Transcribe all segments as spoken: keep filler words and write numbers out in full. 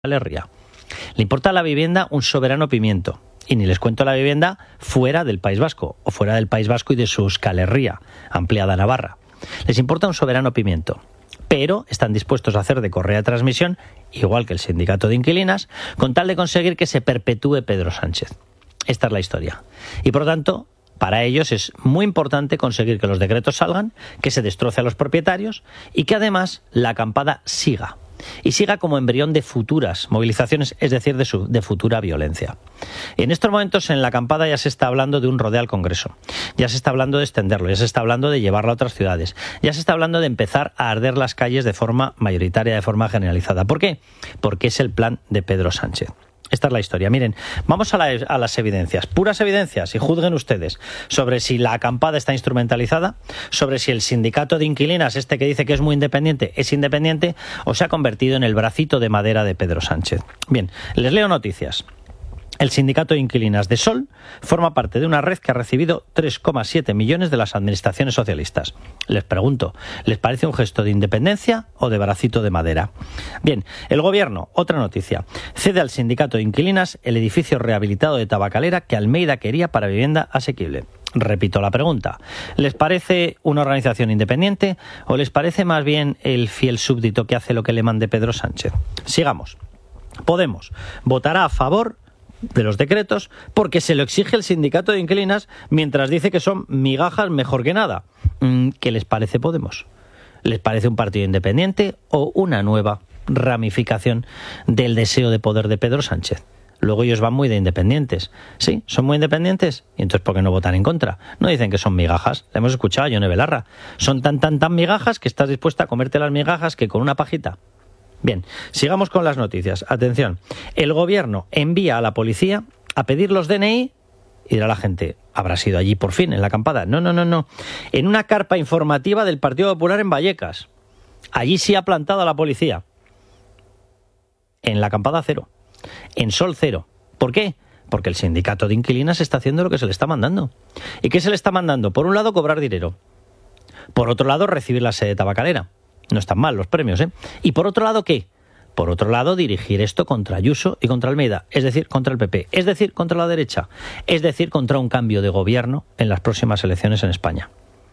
Herria. Le importa la vivienda un soberano pimiento. Y ni les cuento la vivienda fuera del País Vasco, o fuera del País Vasco y de su Euskal Herria, ampliada Navarra. Les importa un soberano pimiento. Pero están dispuestos a hacer de correa de transmisión, igual que el sindicato de inquilinas, con tal de conseguir que se perpetúe Pedro Sánchez. Esta es la historia. Y por lo tanto, para ellos es muy importante conseguir que los decretos salgan, que se destroce a los propietarios y que además la acampada siga. Y siga como embrión de futuras movilizaciones, es decir, de, su, de futura violencia. Y en estos momentos en la acampada ya se está hablando de un rodeo al Congreso, ya se está hablando de extenderlo, ya se está hablando de llevarlo a otras ciudades, ya se está hablando de empezar a arder las calles de forma mayoritaria, de forma generalizada. ¿Por qué? Porque es el plan de Pedro Sánchez. Esta es la historia. Miren, vamos a, la, a las evidencias, puras evidencias, y juzguen ustedes sobre si la acampada está instrumentalizada, sobre si el sindicato de inquilinas, este que dice que es muy independiente, es independiente o se ha convertido en el bracito de madera de Pedro Sánchez. Bien, les leo noticias. El sindicato de inquilinas de Sol forma parte de una red que ha recibido tres coma siete millones de las administraciones socialistas. Les pregunto, ¿les parece un gesto de independencia o de bracito de madera? Bien, el gobierno, otra noticia, cede al sindicato de inquilinas el edificio rehabilitado de Tabacalera que Almeida quería para vivienda asequible. Repito la pregunta, ¿les parece una organización independiente o les parece más bien el fiel súbdito que hace lo que le mande Pedro Sánchez? Sigamos. Podemos votará a favor de los decretos porque se lo exige el sindicato de inquilinas mientras dice que son migajas mejor que nada. ¿Qué les parece Podemos? ¿Les parece un partido independiente o una nueva ramificación del deseo de poder de Pedro Sánchez? Luego ellos van muy de independientes. Sí, son muy independientes. ¿Y entonces por qué no votan en contra? No dicen que son migajas. Le hemos escuchado a Yone Belarra. Son tan, tan, tan migajas que estás dispuesta a comerte las migajas que con una pajita. Bien, sigamos con las noticias. Atención, el gobierno envía a la policía a pedir los D N I y dirá la gente, ¿habrá sido allí por fin, en la acampada? No, no, no, no. En una carpa informativa del Partido Popular en Vallecas. Allí sí ha plantado a la policía. En la acampada cero. En Sol cero. ¿Por qué? Porque el sindicato de inquilinas está haciendo lo que se le está mandando. ¿Y qué se le está mandando? Por un lado, cobrar dinero. Por otro lado, recibir la sede tabacalera. No están mal los premios, ¿eh? Y por otro lado, ¿qué? Por otro lado, dirigir esto contra Ayuso y contra Almeida, es decir, contra el P P, es decir, contra la derecha, es decir, contra un cambio de gobierno en las próximas elecciones en España.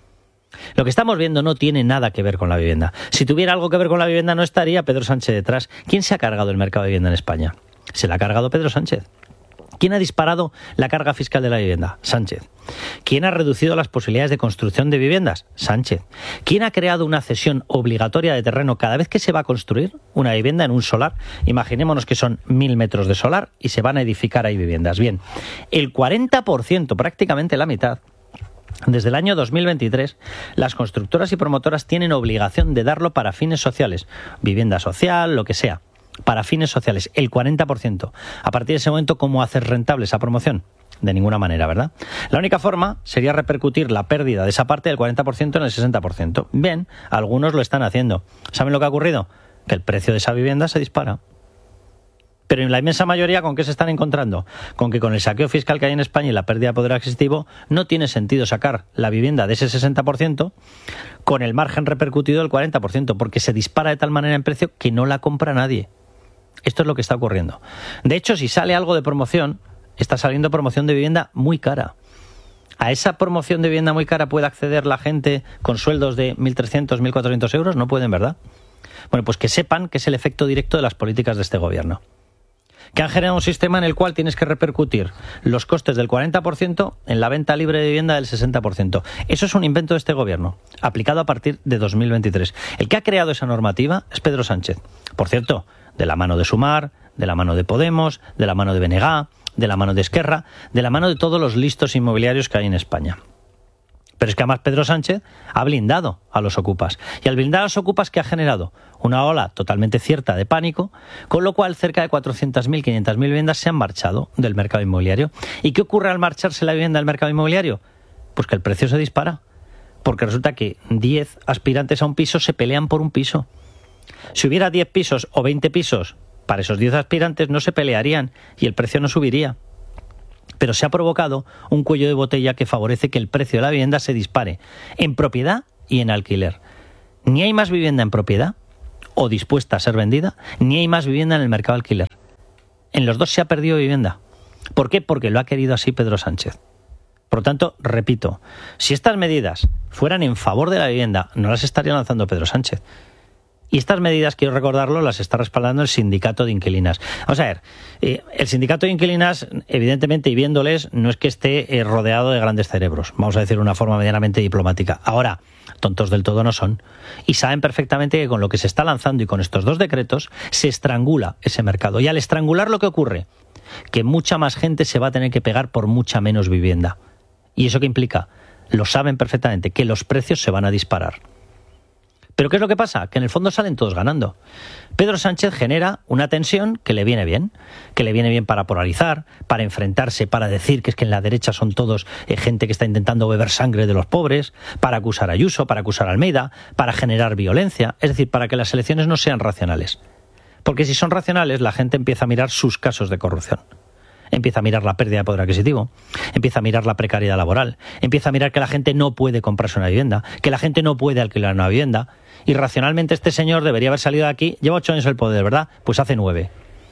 Lo que estamos viendo no tiene nada que ver con la vivienda. Si tuviera algo que ver con la vivienda, no estaría Pedro Sánchez detrás. ¿Quién se ha cargado el mercado de vivienda en España? Se la ha cargado Pedro Sánchez. ¿Quién ha disparado la carga fiscal de la vivienda? Sánchez. ¿Quién ha reducido las posibilidades de construcción de viviendas? Sánchez. ¿Quién ha creado una cesión obligatoria de terreno cada vez que se va a construir una vivienda en un solar? Imaginémonos que son mil metros de solar y se van a edificar ahí viviendas. Bien, el cuarenta por ciento, prácticamente la mitad, desde el año dos mil veintitrés, las constructoras y promotoras tienen obligación de darlo para fines sociales, vivienda social, lo que sea. Para fines sociales, el cuarenta por ciento. A partir de ese momento, ¿cómo hacer rentable esa promoción? De ninguna manera, ¿verdad? La única forma sería repercutir la pérdida de esa parte del cuarenta por ciento en el sesenta por ciento. Bien, algunos lo están haciendo. ¿Saben lo que ha ocurrido? Que el precio de esa vivienda se dispara. Pero en la inmensa mayoría, ¿con qué se están encontrando? Con que con el saqueo fiscal que hay en España y la pérdida de poder adquisitivo, no tiene sentido sacar la vivienda de ese sesenta por ciento con el margen repercutido del cuarenta por ciento, porque se dispara de tal manera en precio que no la compra nadie. Esto es lo que está ocurriendo. De hecho, si sale algo de promoción, está saliendo promoción de vivienda muy cara. ¿A esa promoción de vivienda muy cara puede acceder la gente con sueldos de mil trescientos, mil cuatrocientos euros? No pueden, ¿verdad? Bueno, pues que sepan que es el efecto directo de las políticas de este gobierno. Que han generado un sistema en el cual tienes que repercutir los costes del cuarenta por ciento en la venta libre de vivienda del sesenta por ciento. Eso es un invento de este gobierno, aplicado a partir de dos mil veintitrés. El que ha creado esa normativa es Pedro Sánchez. Por cierto, de la mano de Sumar, de la mano de Podemos, de la mano de B N G, de la mano de Esquerra, de la mano de todos los listos inmobiliarios que hay en España. Pero es que además Pedro Sánchez ha blindado a los ocupas. Y al blindar a los ocupas, ¿qué ha generado? Una ola totalmente cierta de pánico, con lo cual cerca de cuatrocientas mil, quinientas mil viviendas se han marchado del mercado inmobiliario. ¿Y qué ocurre al marcharse la vivienda del mercado inmobiliario? Pues que el precio se dispara. Porque resulta que diez aspirantes a un piso se pelean por un piso. Si hubiera diez pisos o veinte pisos, para esos diez aspirantes no se pelearían y el precio no subiría. Pero se ha provocado un cuello de botella que favorece que el precio de la vivienda se dispare en propiedad y en alquiler. Ni hay más vivienda en propiedad o dispuesta a ser vendida, ni hay más vivienda en el mercado alquiler. En los dos se ha perdido vivienda. ¿Por qué? Porque lo ha querido así Pedro Sánchez. Por lo tanto, repito, si estas medidas fueran en favor de la vivienda, no las estaría lanzando Pedro Sánchez. Y estas medidas, quiero recordarlo, las está respaldando el sindicato de inquilinas. Vamos a ver, eh, el sindicato de inquilinas, evidentemente, y viéndoles, no es que esté eh, rodeado de grandes cerebros, vamos a decir de una forma medianamente diplomática. Ahora, tontos del todo no son. Y saben perfectamente que con lo que se está lanzando y con estos dos decretos, se estrangula ese mercado. Y al estrangular, ¿lo que ocurre? Que mucha más gente se va a tener que pegar por mucha menos vivienda. ¿Y eso qué implica? Lo saben perfectamente, que los precios se van a disparar. ¿Pero qué es lo que pasa? Que en el fondo salen todos ganando. Pedro Sánchez genera una tensión que le viene bien, que le viene bien para polarizar, para enfrentarse, para decir que es que en la derecha son todos eh, gente que está intentando beber sangre de los pobres, para acusar a Ayuso, para acusar a Almeida, para generar violencia, es decir, para que las elecciones no sean racionales. Porque si son racionales, la gente empieza a mirar sus casos de corrupción. Empieza a mirar la pérdida de poder adquisitivo, empieza a mirar la precariedad laboral, empieza a mirar que la gente no puede comprarse una vivienda, que la gente no puede alquilar una vivienda. Y racionalmente este señor debería haber salido de aquí, lleva ocho años en el poder, ¿verdad? Pues hace nueve.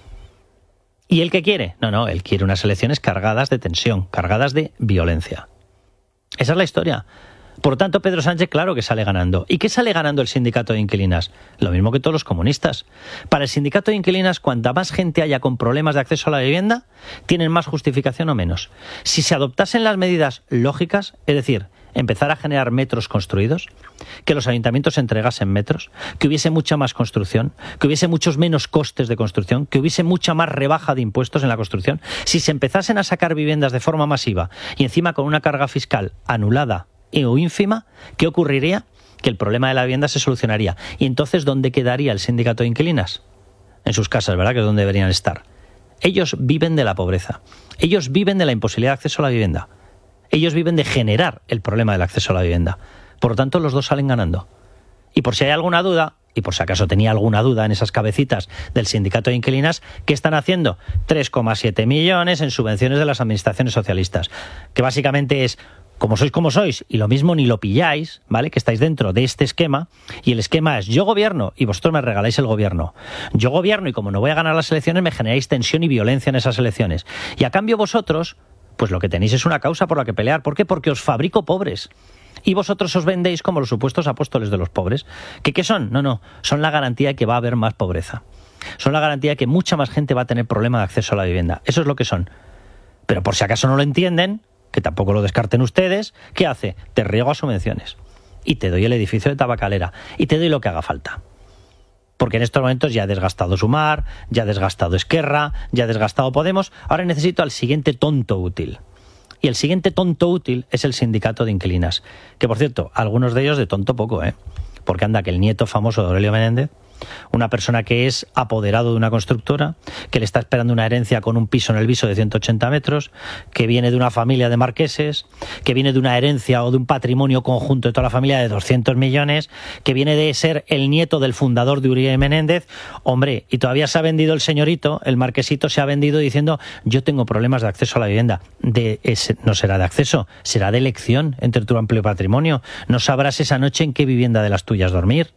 ¿Y él qué quiere? No, no, él quiere unas elecciones cargadas de tensión, cargadas de violencia. Esa es la historia. Por lo tanto, Pedro Sánchez, claro que sale ganando. ¿Y qué sale ganando el sindicato de inquilinas? Lo mismo que todos los comunistas. Para el sindicato de inquilinas, cuanta más gente haya con problemas de acceso a la vivienda, tienen más justificación o menos. Si se adoptasen las medidas lógicas, es decir, empezar a generar metros construidos, que los ayuntamientos entregasen metros, que hubiese mucha más construcción, que hubiese muchos menos costes de construcción, que hubiese mucha más rebaja de impuestos en la construcción, si se empezasen a sacar viviendas de forma masiva y encima con una carga fiscal anulada o ínfima, ¿qué ocurriría? Que el problema de la vivienda se solucionaría. ¿Y entonces dónde quedaría el sindicato de inquilinas? En sus casas, ¿verdad? Que es donde deberían estar. Ellos viven de la pobreza. Ellos viven de la imposibilidad de acceso a la vivienda. Ellos viven de generar el problema del acceso a la vivienda. Por lo tanto, los dos salen ganando. Y por si hay alguna duda, y por si acaso tenía alguna duda en esas cabecitas del sindicato de inquilinas, ¿qué están haciendo? tres coma siete millones en subvenciones de las administraciones socialistas. Que básicamente es, como sois como sois, y lo mismo ni lo pilláis, ¿vale? Que estáis dentro de este esquema, y el esquema es yo gobierno y vosotros me regaláis el gobierno. Yo gobierno y como no voy a ganar las elecciones me generáis tensión y violencia en esas elecciones. Y a cambio vosotros, pues lo que tenéis es una causa por la que pelear. ¿Por qué? Porque os fabrico pobres. Y vosotros os vendéis como los supuestos apóstoles de los pobres. ¿Qué, qué son? No, no, son la garantía de que va a haber más pobreza. Son la garantía de que mucha más gente va a tener problema de acceso a la vivienda. Eso es lo que son. Pero por si acaso no lo entienden, que tampoco lo descarten ustedes, ¿qué hace? Te riego a subvenciones. Y te doy el edificio de Tabacalera. Y te doy lo que haga falta. Porque en estos momentos ya ha desgastado Sumar, ya ha desgastado Esquerra, ya ha desgastado Podemos. Ahora necesito al siguiente tonto útil. Y el siguiente tonto útil es el sindicato de inquilinas. Que, por cierto, algunos de ellos de tonto poco, ¿eh? Porque anda que el nieto famoso de Aurelio Menéndez, una persona que es apoderado de una constructora, que le está esperando una herencia con un piso en el Viso de ciento ochenta metros, que viene de una familia de marqueses, que viene de una herencia o de un patrimonio conjunto de toda la familia de doscientos millones, que viene de ser el nieto del fundador de Uribe Menéndez. Hombre, y todavía se ha vendido el señorito, el marquesito se ha vendido diciendo yo tengo problemas de acceso a la vivienda. De ese, no será de acceso, será de elección entre tu amplio patrimonio. No sabrás esa noche en qué vivienda de las tuyas dormir.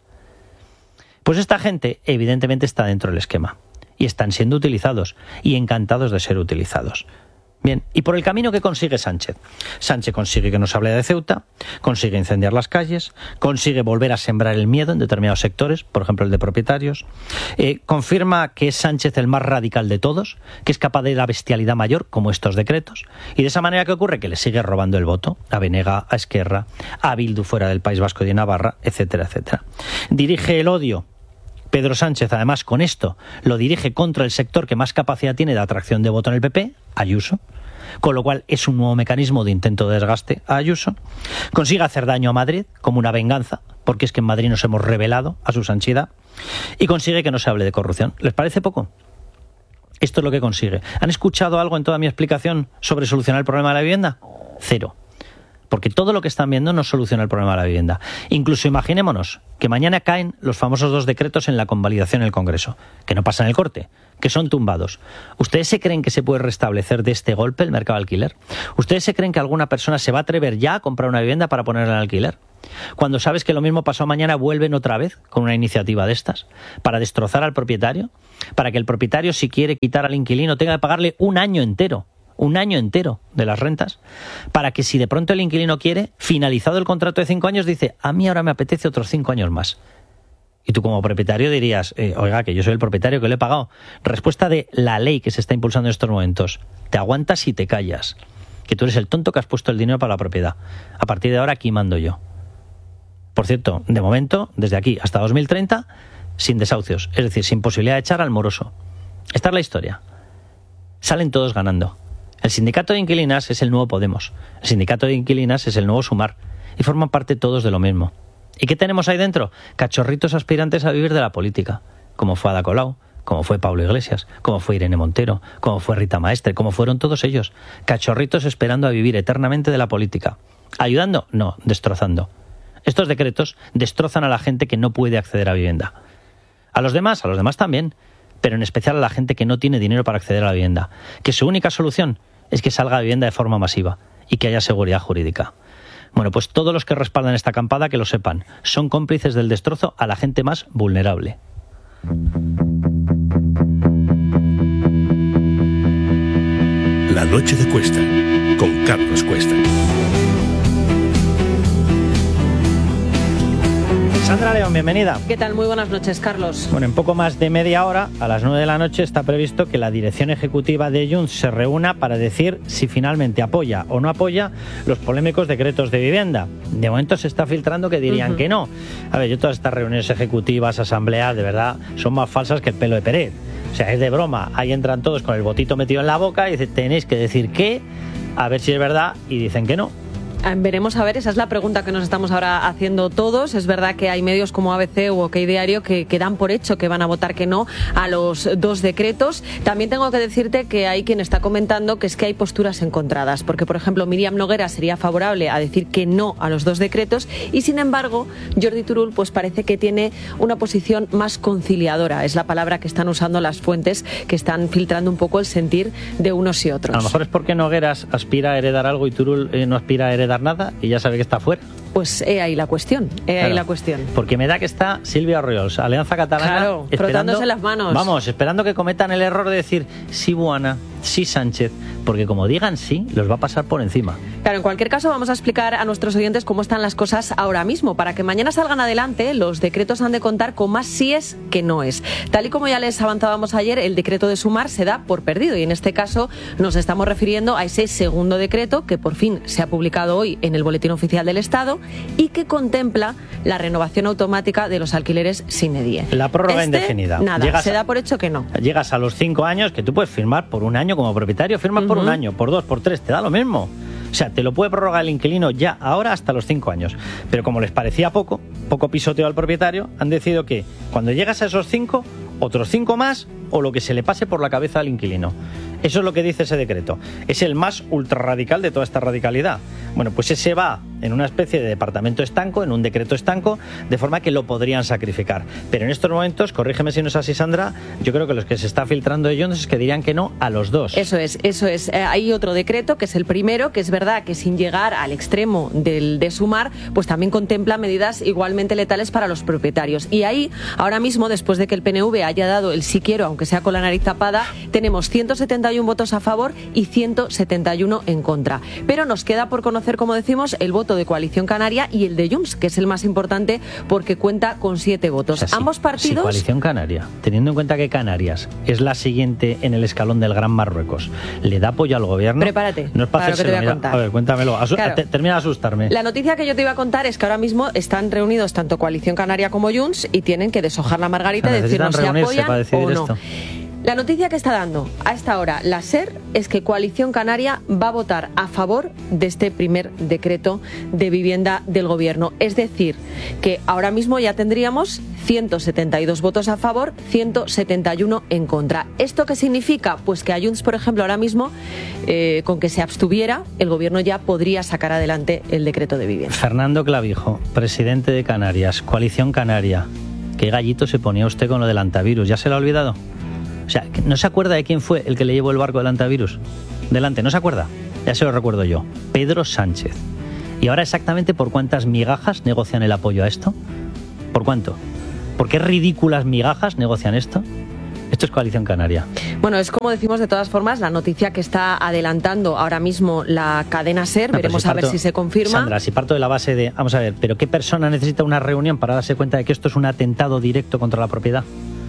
Pues esta gente evidentemente está dentro del esquema y están siendo utilizados y encantados de ser utilizados. Bien, y por el camino que consigue Sánchez. Sánchez consigue que no se hable de Ceuta, consigue incendiar las calles, consigue volver a sembrar el miedo en determinados sectores, por ejemplo el de propietarios, eh, confirma que es Sánchez el más radical de todos, que es capaz de la bestialidad mayor, como estos decretos, y de esa manera que ocurre que le sigue robando el voto a Benega, a Esquerra, a Bildu fuera del País Vasco y de Navarra, etcétera, etcétera. Dirige el odio. Pedro Sánchez, además, con esto, lo dirige contra el sector que más capacidad tiene de atracción de voto en el P P, Ayuso, con lo cual es un nuevo mecanismo de intento de desgaste a Ayuso. Consigue hacer daño a Madrid, como una venganza, porque es que en Madrid nos hemos rebelado a su sanchidad, y consigue que no se hable de corrupción. ¿Les parece poco? Esto es lo que consigue. ¿Han escuchado algo en toda mi explicación sobre solucionar el problema de la vivienda? Cero. porque todo lo que están viendo no soluciona el problema de la vivienda. Incluso imaginémonos que mañana caen los famosos dos decretos en la convalidación en el Congreso, que no pasan el corte, que son tumbados. ¿Ustedes se creen que se puede restablecer de este golpe el mercado de alquiler? ¿Ustedes se creen que alguna persona se va a atrever ya a comprar una vivienda para ponerla en alquiler? Cuando sabes que lo mismo pasó mañana, vuelven otra vez con una iniciativa de estas para destrozar al propietario, para que el propietario, si quiere quitar al inquilino, tenga que pagarle un año entero. un año entero de las rentas, para que si de pronto el inquilino quiere, finalizado el contrato de cinco años, dice, a mí ahora me apetece otros cinco años más. Y tú como propietario dirías, eh, oiga, que yo soy el propietario que le he pagado. Respuesta de la ley que se está impulsando en estos momentos. Te aguantas y te callas. Que tú eres el tonto que has puesto el dinero para la propiedad. A partir de ahora aquí mando yo. Por cierto, de momento, desde aquí hasta dos mil treinta, sin desahucios. Es decir, sin posibilidad de echar al moroso. Esta es la historia. Salen todos ganando. El sindicato de inquilinas es el nuevo Podemos. El sindicato de inquilinas es el nuevo Sumar. Y forman parte todos de lo mismo. ¿Y qué tenemos ahí dentro? Cachorritos aspirantes a vivir de la política. Como fue Ada Colau, como fue Pablo Iglesias, como fue Irene Montero, como fue Rita Maestre, como fueron todos ellos. Cachorritos esperando a vivir eternamente de la política. ¿Ayudando? No, destrozando. Estos decretos destrozan a la gente que no puede acceder a vivienda. A los demás, a los demás también. Pero en especial a la gente que no tiene dinero para acceder a la vivienda. Que su única solución es que salga a vivienda de forma masiva y que haya seguridad jurídica. Bueno, pues todos los que respaldan esta acampada, que lo sepan, son cómplices del destrozo a la gente más vulnerable. La noche de Cuesta, con Carlos Cuesta. Sandra León, bienvenida. ¿Qué tal? Muy buenas noches, Carlos. Bueno, en poco más de media hora, a las nueve de la noche, está previsto que la dirección ejecutiva de Junts se reúna para decir si finalmente apoya o no apoya los polémicos decretos de vivienda. De momento se está filtrando que dirían uh-huh. que no. A ver, yo todas estas reuniones ejecutivas, asambleas, de verdad, son más falsas que el pelo de Peret. O sea, es de broma. Ahí entran todos con el botito metido en la boca y dicen, tenéis que decir qué, a ver si es verdad, y dicen que no. Veremos a ver, esa es la pregunta que nos estamos ahora haciendo todos. Es verdad que hay medios como A B C u OK Diario que, que dan por hecho que van a votar que no a los dos decretos. También tengo que decirte que hay quien está comentando que es que hay posturas encontradas, porque por ejemplo Míriam Noguera sería favorable a decir que no a los dos decretos y sin embargo Jordi Turull pues parece que tiene una posición más conciliadora. Es la palabra que están usando las fuentes que están filtrando un poco el sentir de unos y otros. A lo mejor es porque Noguera aspira a heredar algo y Turull eh, no aspira a heredar nada y ya sabe que está fuera. Pues he ahí la cuestión, he claro, ahí la cuestión. Porque me da que está Silvia Orriols, Alianza Catalana, claro, frotándose las manos. Vamos, esperando que cometan el error de decir sí Buana, sí Sánchez, porque como digan sí, los va a pasar por encima. Claro, en cualquier caso vamos a explicar a nuestros oyentes cómo están las cosas ahora mismo. Para que mañana salgan adelante, los decretos han de contar con más síes que noes. Tal y como ya les avanzábamos ayer, el decreto de Sumar se da por perdido y en este caso nos estamos refiriendo a ese segundo decreto que por fin se ha publicado hoy en el Boletín Oficial del Estado y que contempla la renovación automática de los alquileres sine die. La prórroga este, indefinida. Nada, llegas se a, da por hecho que no. Llegas a los cinco años, que tú puedes firmar por un año como propietario, firmas uh-huh. por un año, por dos, por tres, te da lo mismo. O sea, te lo puede prorrogar el inquilino ya ahora hasta los cinco años. Pero como les parecía poco, poco pisoteo al propietario, han decidido que cuando llegas a esos cinco, otros cinco más o lo que se le pase por la cabeza al inquilino. Eso es lo que dice ese decreto. Es el más ultra radical de toda esta radicalidad. Bueno, pues ese va en una especie de departamento estanco, en un decreto estanco, de forma que lo podrían sacrificar. Pero en estos momentos, corrígeme si no es así, Sandra, yo creo que los que se está filtrando de ellos es que dirían que no a los dos. Eso es, eso es. Eh, hay otro decreto, que es el primero, que es verdad que sin llegar al extremo del de Sumar, pues también contempla medidas igualmente letales para los propietarios. Y ahí, ahora mismo, después de que el P N V haya dado el sí quiero, aunque sea con la nariz tapada, tenemos ciento setenta y uno votos a favor y ciento setenta y uno en contra. Pero nos queda por conocer, como decimos, el voto de Coalición Canaria y el de Junts, que es el más importante porque cuenta con siete votos. O sea, Ambos si, partidos... Si Coalición Canaria, teniendo en cuenta que Canarias es la siguiente en el escalón del Gran Marruecos, le da apoyo al gobierno... Prepárate, no es para, para lo que te voy a mira, contar. A ver, cuéntamelo. Asu- claro. te, termina de asustarme. La noticia que yo te iba a contar es que ahora mismo están reunidos tanto Coalición Canaria como Junts y tienen que deshojar la margarita y decirnos si apoyan para decidir o no. Esto. La noticia que está dando a esta hora la SER es que Coalición Canaria va a votar a favor de este primer decreto de vivienda del Gobierno. Es decir, que ahora mismo ya tendríamos ciento setenta y dos votos a favor, ciento setenta y uno en contra. ¿Esto qué significa? Pues que a Junts, por ejemplo, ahora mismo, eh, con que se abstuviera, el Gobierno ya podría sacar adelante el decreto de vivienda. Fernando Clavijo, presidente de Canarias, Coalición Canaria. ¿Qué gallito se ponía usted con lo del antivirus? ¿Ya se lo ha olvidado? O sea, ¿no se acuerda de quién fue el que le llevó el barco del antivirus? Delante, ¿no se acuerda? Ya se lo recuerdo yo. Pedro Sánchez. ¿Y ahora exactamente por cuántas migajas negocian el apoyo a esto? ¿Por cuánto? ¿Por qué ridículas migajas negocian esto? Esto es Coalición Canaria. Bueno, es como decimos de todas formas la noticia que está adelantando ahora mismo la cadena SER. No, Veremos si parto, a ver si se confirma. Sandra, si parto de la base de... Vamos a ver, ¿pero qué persona necesita una reunión para darse cuenta de que esto es un atentado directo contra la propiedad?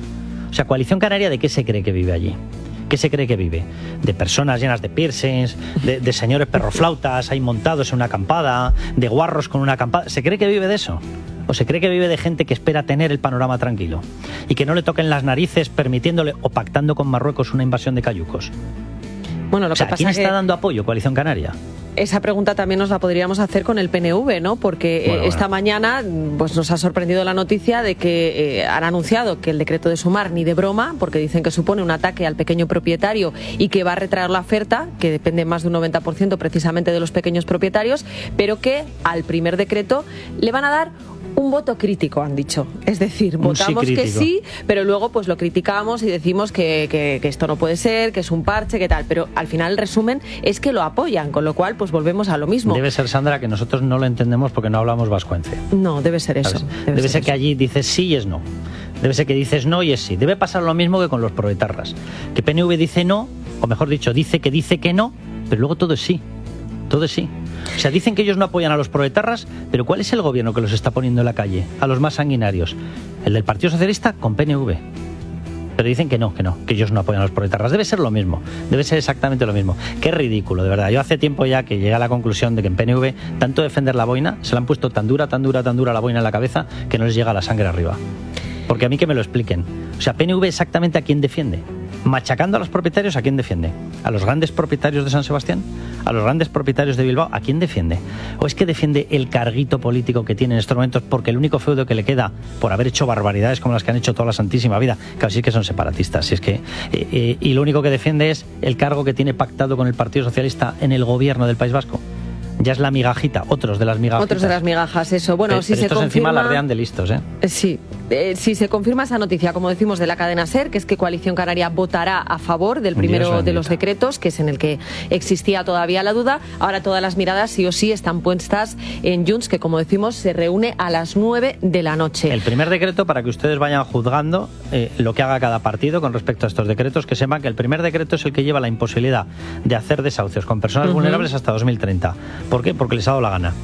O sea, Coalición Canaria, ¿de qué se cree que vive allí? ¿Qué se cree que vive? De personas llenas de piercings, de, de señores perroflautas ahí montados en una acampada, de guarros con una acampada. ¿Se cree que vive de eso? ¿O se cree que vive de gente que espera tener el panorama tranquilo? Y que no le toquen las narices permitiéndole o pactando con Marruecos una invasión de cayucos. Bueno, lo o sea, que pasa ¿quién es está que... dando apoyo, Coalición Canaria? Esa pregunta también nos la podríamos hacer con el P N V, ¿no? Porque bueno, esta bueno. mañana pues nos ha sorprendido la noticia de que eh, han anunciado que el decreto de sumar ni de broma, porque dicen que supone un ataque al pequeño propietario y que va a retraer la oferta, que depende más de un noventa por ciento precisamente de los pequeños propietarios, pero que al primer decreto le van a dar un voto crítico, han dicho. Es decir, un votamos sí que sí, pero luego pues lo criticamos y decimos que, que, que esto no puede ser, que es un parche, que tal. Pero al final el resumen es que lo apoyan, con lo cual pues volvemos a lo mismo. Debe ser, Sandra, que nosotros no lo entendemos porque no hablamos vascuence. No, debe ser eso. Debe, debe ser, ser que eso. Allí dices sí y es no. Debe ser que dices no y es sí. Debe pasar lo mismo que con los proetarras. Que P N V dice no, o mejor dicho, dice que dice que no, pero luego todo es sí. Todo es sí. O sea, dicen que ellos no apoyan a los proetarras, pero ¿cuál es el gobierno que los está poniendo en la calle? A los más sanguinarios. El del Partido Socialista con P N V. Pero dicen que no, que no, que ellos no apoyan a los proetarras. Debe ser lo mismo, debe ser exactamente lo mismo. Qué ridículo, de verdad. Yo hace tiempo ya que llegué a la conclusión de que en P N V, tanto defender la boina, se le han puesto tan dura, tan dura, tan dura la boina en la cabeza que no les llega la sangre arriba. Porque a mí que me lo expliquen. O sea, P N V exactamente a quién defiende. Machacando a los propietarios, ¿a quién defiende? ¿A los grandes propietarios de San Sebastián? ¿A los grandes propietarios de Bilbao? ¿A quién defiende? ¿O es que defiende el carguito político que tiene en estos momentos porque el único feudo que le queda por haber hecho barbaridades como las que han hecho toda la santísima vida, casi es que son separatistas, si es que, eh, eh, y lo único que defiende es el cargo que tiene pactado con el Partido Socialista en el gobierno del País Vasco? Ya es la migajita, otros de las migajitas. Otros de las migajas, eso. Bueno, pero, si pero se estos confirma... encima alardean de listos, ¿eh? Sí. Eh, si se confirma esa noticia, como decimos, de la cadena SER, que es que Coalición Canaria votará a favor del primero de los decretos, que es en el que existía todavía la duda, ahora todas las miradas sí o sí están puestas en Junts, que como decimos se reúne a las nueve de la noche. El primer decreto, para que ustedes vayan juzgando eh, lo que haga cada partido con respecto a estos decretos, que sepan que el primer decreto es el que lleva la imposibilidad de hacer desahucios con personas uh-huh. vulnerables hasta dos mil treinta. ¿Por qué? Porque les ha dado la gana.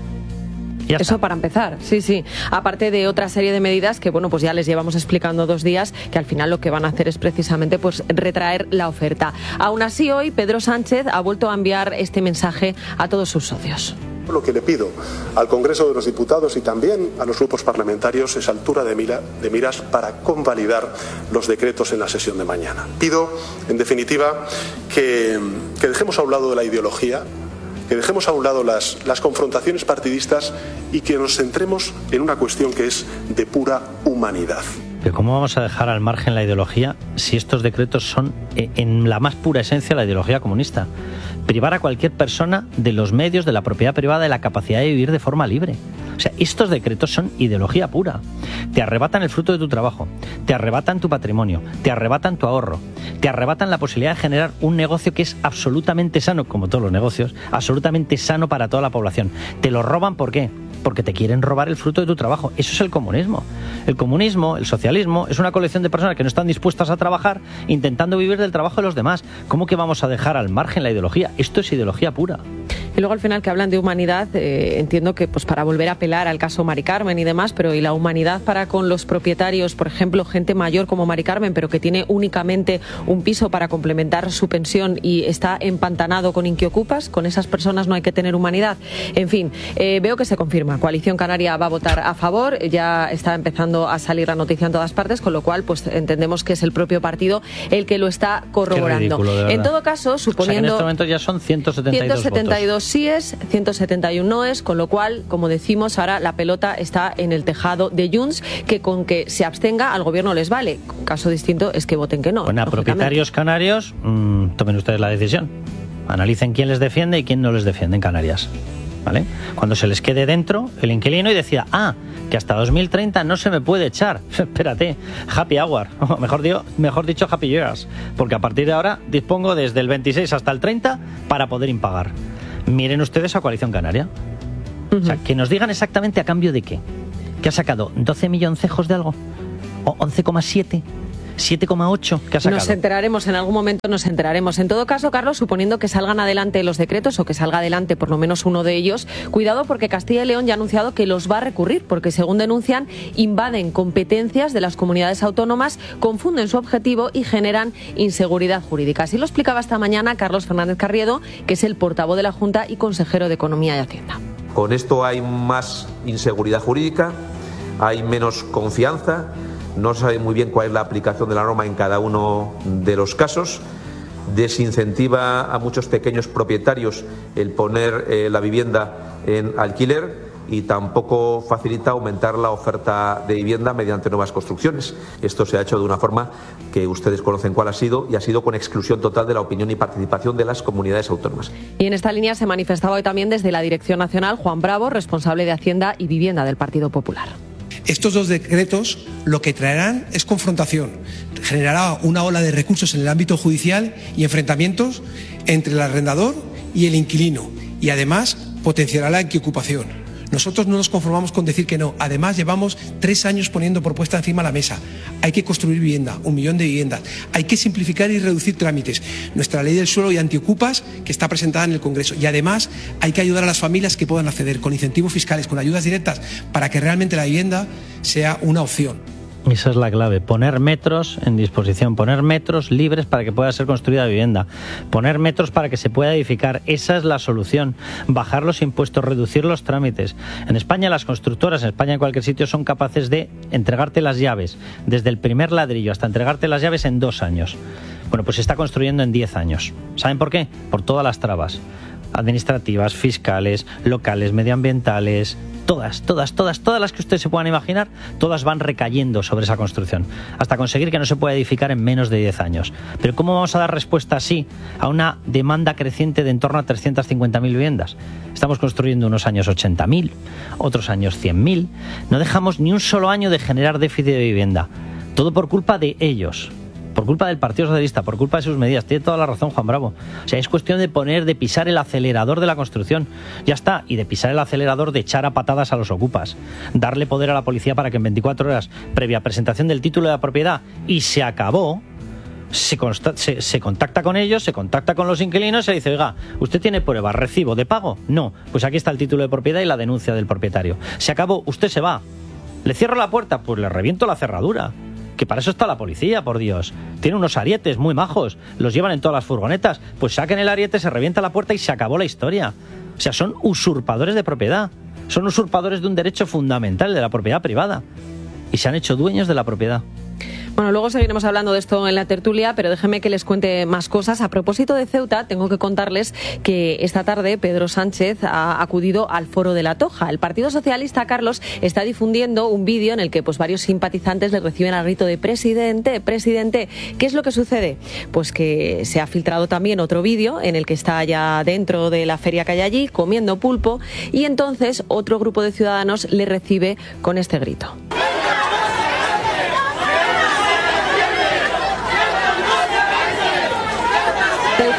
Eso para empezar, sí, sí. Aparte de otra serie de medidas que, bueno, pues ya les llevamos explicando dos días, que al final lo que van a hacer es precisamente pues retraer la oferta. Aún así, hoy Pedro Sánchez ha vuelto a enviar este mensaje a todos sus socios. Lo que le pido al Congreso de los Diputados y también a los grupos parlamentarios es altura de, mira, de miras para convalidar los decretos en la sesión de mañana. Pido, en definitiva, que, que dejemos a un lado de la ideología, que dejemos a un lado las, las confrontaciones partidistas y que nos centremos en una cuestión que es de pura humanidad. Pero ¿cómo vamos a dejar al margen la ideología si estos decretos son en la más pura esencia la ideología comunista? Privar a cualquier persona de los medios, de la propiedad privada, de la capacidad de vivir de forma libre. O sea, estos decretos son ideología pura. Te arrebatan el fruto de tu trabajo, te arrebatan tu patrimonio, te arrebatan tu ahorro, te arrebatan la posibilidad de generar un negocio que es absolutamente sano, como todos los negocios, absolutamente sano para toda la población. Te lo roban, ¿por qué? Porque te quieren robar el fruto de tu trabajo. Eso es el comunismo. El comunismo, el socialismo, es una colección de personas que no están dispuestas a trabajar intentando vivir del trabajo de los demás. ¿Cómo que vamos a dejar al margen la ideología? Esto es ideología pura. Y luego al final que hablan de humanidad, eh, entiendo que pues para volver a apelar al caso Mari Carmen y demás, pero ¿y la humanidad para con los propietarios, por ejemplo, gente mayor como Mari Carmen, pero que tiene únicamente un piso para complementar su pensión y está empantanado con Inquiocupas? Con esas personas no hay que tener humanidad. En fin, eh, veo que se confirma. Coalición Canaria va a votar a favor, ya está empezando a salir la noticia en todas partes, con lo cual pues entendemos que es el propio partido el que lo está corroborando. Qué ridículo, en todo caso, suponiendo... O sea, que en este momento ya son ciento setenta y dos, ciento setenta y dos votos. síes, ciento setenta y uno noes, con lo cual, como decimos, ahora la pelota está en el tejado de Junts, que con que se abstenga al gobierno les vale. Caso distinto es que voten que no. Bueno, a propietarios canarios, mmm, tomen ustedes la decisión. Analicen quién les defiende y quién no les defiende en Canarias. ¿Vale? Cuando se les quede dentro el inquilino y decida, ah, que hasta dos mil treinta no se me puede echar. Espérate, happy hour, o mejor, digo, mejor dicho, happy years, porque a partir de ahora dispongo desde el veintiséis hasta el treinta para poder impagar. Miren ustedes a Coalición Canaria. Uh-huh. O sea, que nos digan exactamente a cambio de qué. ¿Que ha sacado doce milloncejos de algo? ¿O once coma siete? siete coma ocho que ha sacado. Nos enteraremos, en algún momento nos enteraremos. En todo caso, Carlos, suponiendo que salgan adelante los decretos o que salga adelante por lo menos uno de ellos, cuidado porque Castilla y León ya ha anunciado que los va a recurrir porque, según denuncian, invaden competencias de las comunidades autónomas, confunden su objetivo y generan inseguridad jurídica. Así lo explicaba esta mañana Carlos Fernández Carriedo, que es el portavoz de la Junta y consejero de Economía y Hacienda. Con esto hay más inseguridad jurídica, hay menos confianza. No se sabe muy bien cuál es la aplicación de la norma en cada uno de los casos. Desincentiva a muchos pequeños propietarios el poner eh, la vivienda en alquiler y tampoco facilita aumentar la oferta de vivienda mediante nuevas construcciones. Esto se ha hecho de una forma que ustedes conocen cuál ha sido y ha sido con exclusión total de la opinión y participación de las comunidades autónomas. Y en esta línea se manifestaba hoy también desde la Dirección Nacional Juan Bravo, responsable de Hacienda y Vivienda del Partido Popular. Estos dos decretos lo que traerán es confrontación, generará una ola de recursos en el ámbito judicial y enfrentamientos entre el arrendador y el inquilino y además potenciará la inquiocupación. Nosotros no nos conformamos con decir que no, además llevamos tres años poniendo propuesta encima de la mesa. Hay que construir vivienda, un millón de viviendas, hay que simplificar y reducir trámites. Nuestra ley del suelo y antiocupas que está presentada en el Congreso y además hay que ayudar a las familias que puedan acceder con incentivos fiscales, con ayudas directas para que realmente la vivienda sea una opción. Esa es la clave, poner metros en disposición, poner metros libres para que pueda ser construida vivienda, poner metros para que se pueda edificar, esa es la solución, bajar los impuestos, reducir los trámites. En España las constructoras, en España en cualquier sitio, son capaces de entregarte las llaves, desde el primer ladrillo hasta entregarte las llaves en dos años. Bueno, pues se está construyendo en diez años. ¿Saben por qué? Por todas las trabas administrativas, fiscales, locales, medioambientales, todas, todas, todas, todas las que ustedes se puedan imaginar, todas van recayendo sobre esa construcción, hasta conseguir que no se pueda edificar en menos de diez años. Pero ¿cómo vamos a dar respuesta así a una demanda creciente de en torno a trescientas cincuenta mil viviendas? Estamos construyendo unos años ochenta mil, otros años cien mil, no dejamos ni un solo año de generar déficit de vivienda, todo por culpa de ellos. Por culpa del Partido Socialista, por culpa de sus medidas. Tiene toda la razón Juan Bravo. O sea, es cuestión de poner, de pisar el acelerador de la construcción. Ya está. Y de pisar el acelerador de echar a patadas a los ocupas. Darle poder a la policía para que en veinticuatro horas, previa presentación del título de la propiedad, y se acabó, se, consta- se, se contacta con ellos, se contacta con los inquilinos y se dice, oiga, ¿usted tiene prueba, recibo de pago? No. Pues aquí está el título de propiedad y la denuncia del propietario. Se acabó, usted se va. ¿Le cierro la puerta? Pues le reviento la cerradura. Que para eso está la policía, por Dios. Tiene unos arietes muy majos, los llevan en todas las furgonetas. Pues saquen el ariete, se revienta la puerta y se acabó la historia. O sea, son usurpadores de propiedad. Son usurpadores de un derecho fundamental de la propiedad privada. Y se han hecho dueños de la propiedad. Bueno, luego seguiremos hablando de esto en la tertulia, pero déjenme que les cuente más cosas. A propósito de Ceuta, tengo que contarles que esta tarde Pedro Sánchez ha acudido al Foro de la Toja. El Partido Socialista, Carlos, está difundiendo un vídeo en el que pues varios simpatizantes le reciben al grito de presidente, presidente. ¿Qué es lo que sucede? Pues que se ha filtrado también otro vídeo en el que está ya dentro de la feria que hay allí, comiendo pulpo, y entonces otro grupo de ciudadanos le recibe con este grito.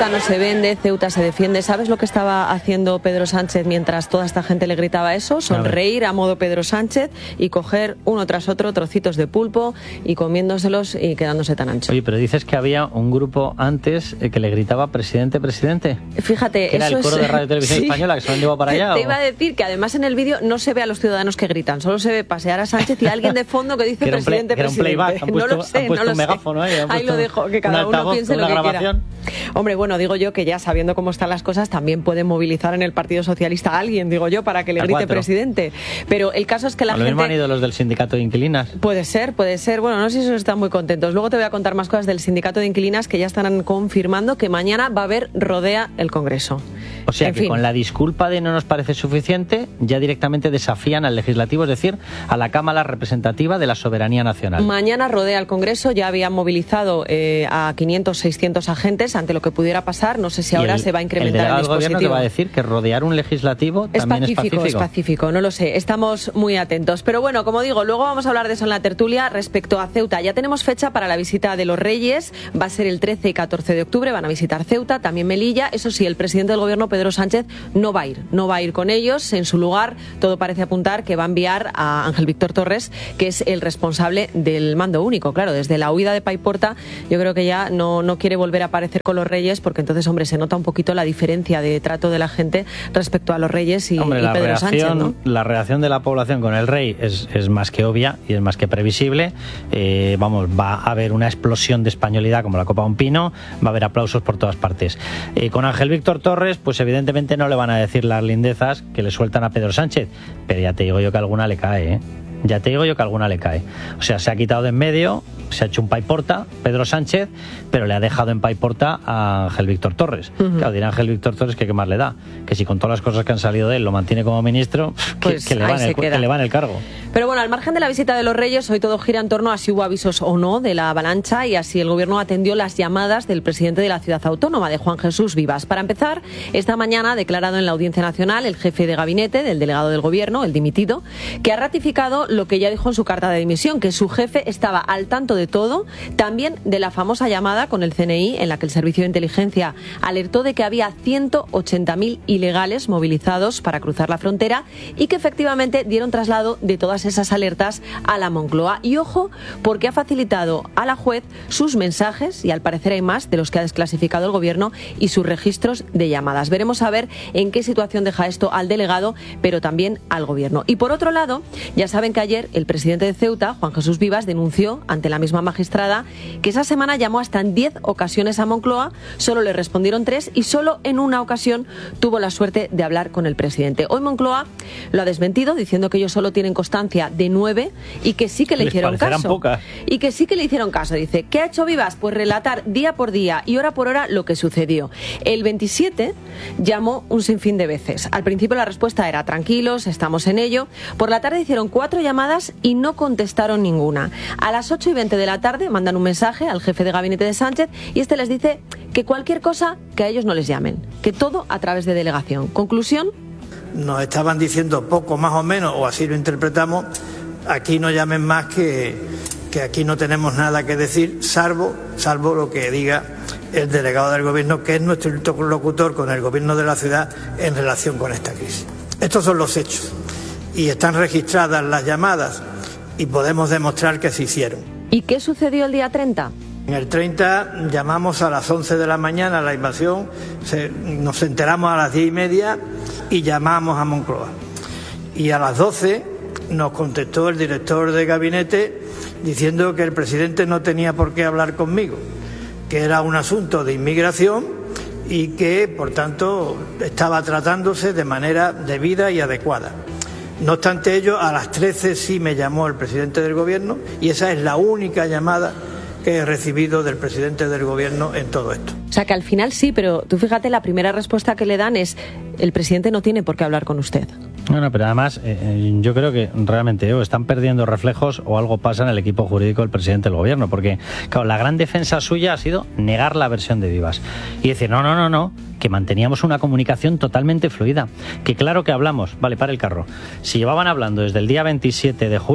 Ceuta no se vende, Ceuta se defiende. ¿Sabes lo que estaba haciendo Pedro Sánchez mientras toda esta gente le gritaba eso? Sonreír a modo Pedro Sánchez y coger uno tras otro trocitos de pulpo y comiéndoselos y quedándose tan ancho. Oye, pero dices que había un grupo antes que le gritaba presidente, presidente. Fíjate, ¿Que era eso el coro es... de Radio Televisión sí. Española que se lo han llevado para allá? Te ¿o? iba a decir que además en el vídeo no se ve a los ciudadanos que gritan, solo se ve pasear a Sánchez y a alguien de fondo que dice que presidente, play, presidente. Playback, han puesto, no lo sé, han puesto no lo un megáfono sé. ahí, Ahí lo dejo, que cada altavoz, uno piense lo que grabación. quiera. Hombre, bueno, digo yo que ya sabiendo cómo están las cosas también pueden movilizar en el Partido Socialista a alguien, digo yo, para que le a grite cuatro. presidente. Pero el caso es que la a lo gente... mismo han ido los del sindicato de inquilinas. Puede ser, puede ser. Bueno, no sé si esos están muy contentos. Luego te voy a contar más cosas del sindicato de inquilinas que ya están confirmando que mañana va a haber rodea el Congreso. O sea En que fin. con la disculpa de no nos parece suficiente, ya directamente desafían al legislativo, es decir, a la Cámara representativa de la soberanía nacional. Mañana rodea el Congreso, ya habían movilizado eh, a quinientos, seiscientos agentes ante lo que pudiera pasar. No sé si Y ahora el- se va a el incrementar el, delegado del dispositivo. gobierno que va a decir que rodear un legislativo Es también pacífico, es pacífico. es pacífico, no lo sé. Estamos muy atentos. Pero bueno, como digo, luego vamos a hablar de eso en la tertulia respecto a Ceuta. Ya tenemos fecha para la visita de los Reyes. Va a ser el trece y catorce de octubre. Van a visitar Ceuta, también Melilla. Eso sí, el presidente del gobierno, Pedro Sánchez, no va a ir. No va a ir con ellos. En su lugar, todo parece apuntar que va a enviar a Ángel Víctor Torres, que es el responsable del mando único. Claro, desde la huida de Paiporta, yo creo que ya no, no quiere volver a aparecer con los Reyes, porque entonces, hombre, se nota un poquito la diferencia de trato de la gente respecto a los Reyes y, Hombre, y la Pedro reacción, Sánchez, ¿no? la reacción de la población con el rey es, es más que obvia y es más que previsible. Eh, vamos, va a haber una explosión de españolidad como la copa de un pino, va a haber aplausos por todas partes. Eh, con Ángel Víctor Torres, pues evidentemente no le van a decir las lindezas que le sueltan a Pedro Sánchez, pero ya te digo yo que alguna le cae, ¿eh? Ya te digo yo que alguna le cae. O sea, se ha quitado de en medio, se ha hecho un paiporta, Pedro Sánchez, pero le ha dejado en paiporta a Ángel Víctor Torres. Uh-huh. Claro, dirá Ángel Víctor Torres que qué más le da. Que si con todas las cosas que han salido de él lo mantiene como ministro, pues que, que, le va en el, que le va en el cargo. Pero bueno, al margen de la visita de los Reyes, hoy todo gira en torno a si hubo avisos o no de la avalancha y a si el gobierno atendió las llamadas del presidente de la ciudad autónoma, de Juan Jesús Vivas. Para empezar, esta mañana ha declarado en la Audiencia Nacional el jefe de gabinete del delegado del gobierno, el dimitido, que ha ratificado lo que ya dijo en su carta de dimisión, que su jefe estaba al tanto de todo, también de la famosa llamada con el C N I en la que el Servicio de Inteligencia alertó de que había ciento ochenta mil ilegales movilizados para cruzar la frontera y que efectivamente dieron traslado de todas esas alertas a la Moncloa. Y ojo, porque ha facilitado a la juez sus mensajes, y al parecer hay más de los que ha desclasificado el gobierno, y sus registros de llamadas. Veremos a ver en qué situación deja esto al delegado, pero también al gobierno. Y por otro lado, ya saben que ayer el presidente de Ceuta, Juan Jesús Vivas, denunció ante la misma magistrada que esa semana llamó hasta en diez ocasiones a Moncloa, solo le respondieron tres y solo en una ocasión tuvo la suerte de hablar con el presidente. Hoy Moncloa lo ha desmentido, diciendo que ellos solo tienen constancia de nueve y que sí que le Les hicieron caso. Pocas. Y que sí que le hicieron caso. Dice, ¿qué ha hecho Vivas? Pues relatar día por día y hora por hora lo que sucedió. El veintisiete llamó un sinfín de veces. Al principio la respuesta era, tranquilos, estamos en ello. Por la tarde hicieron cuatro llamadas y no contestaron ninguna. A las ocho y veinte de la tarde mandan un mensaje al jefe de gabinete de Sánchez y este les dice que cualquier cosa que a ellos no les llamen, que todo a través de delegación. Conclusión. Nos estaban diciendo poco más o menos, o así lo interpretamos, aquí no llamen más, que, que aquí no tenemos nada que decir, salvo, salvo lo que diga el delegado del gobierno, que es nuestro interlocutor con el gobierno de la ciudad en relación con esta crisis. Estos son los hechos y están registradas las llamadas y podemos demostrar que se hicieron. ¿Y qué sucedió el día treinta? En el treinta llamamos a las once de la mañana a la invasión, se, nos enteramos a las diez y media y llamamos a Moncloa. Y a las doce nos contestó el director de gabinete diciendo que el presidente no tenía por qué hablar conmigo, que era un asunto de inmigración y que, por tanto, estaba tratándose de manera debida y adecuada. No obstante ello, a las trece sí me llamó el presidente del gobierno y esa es la única llamada que he recibido del presidente del gobierno en todo esto. O sea que al final sí, pero tú fíjate, la primera respuesta que le dan es el presidente no tiene por qué hablar con usted. Bueno, pero además eh, yo creo que realmente o están perdiendo reflejos o algo pasa en el equipo jurídico del presidente del gobierno, porque claro, la gran defensa suya ha sido negar la versión de Vivas y decir no, no, no, no, que manteníamos una comunicación totalmente fluida, que claro que hablamos, vale, para el carro, si llevaban hablando desde el día veintisiete de julio,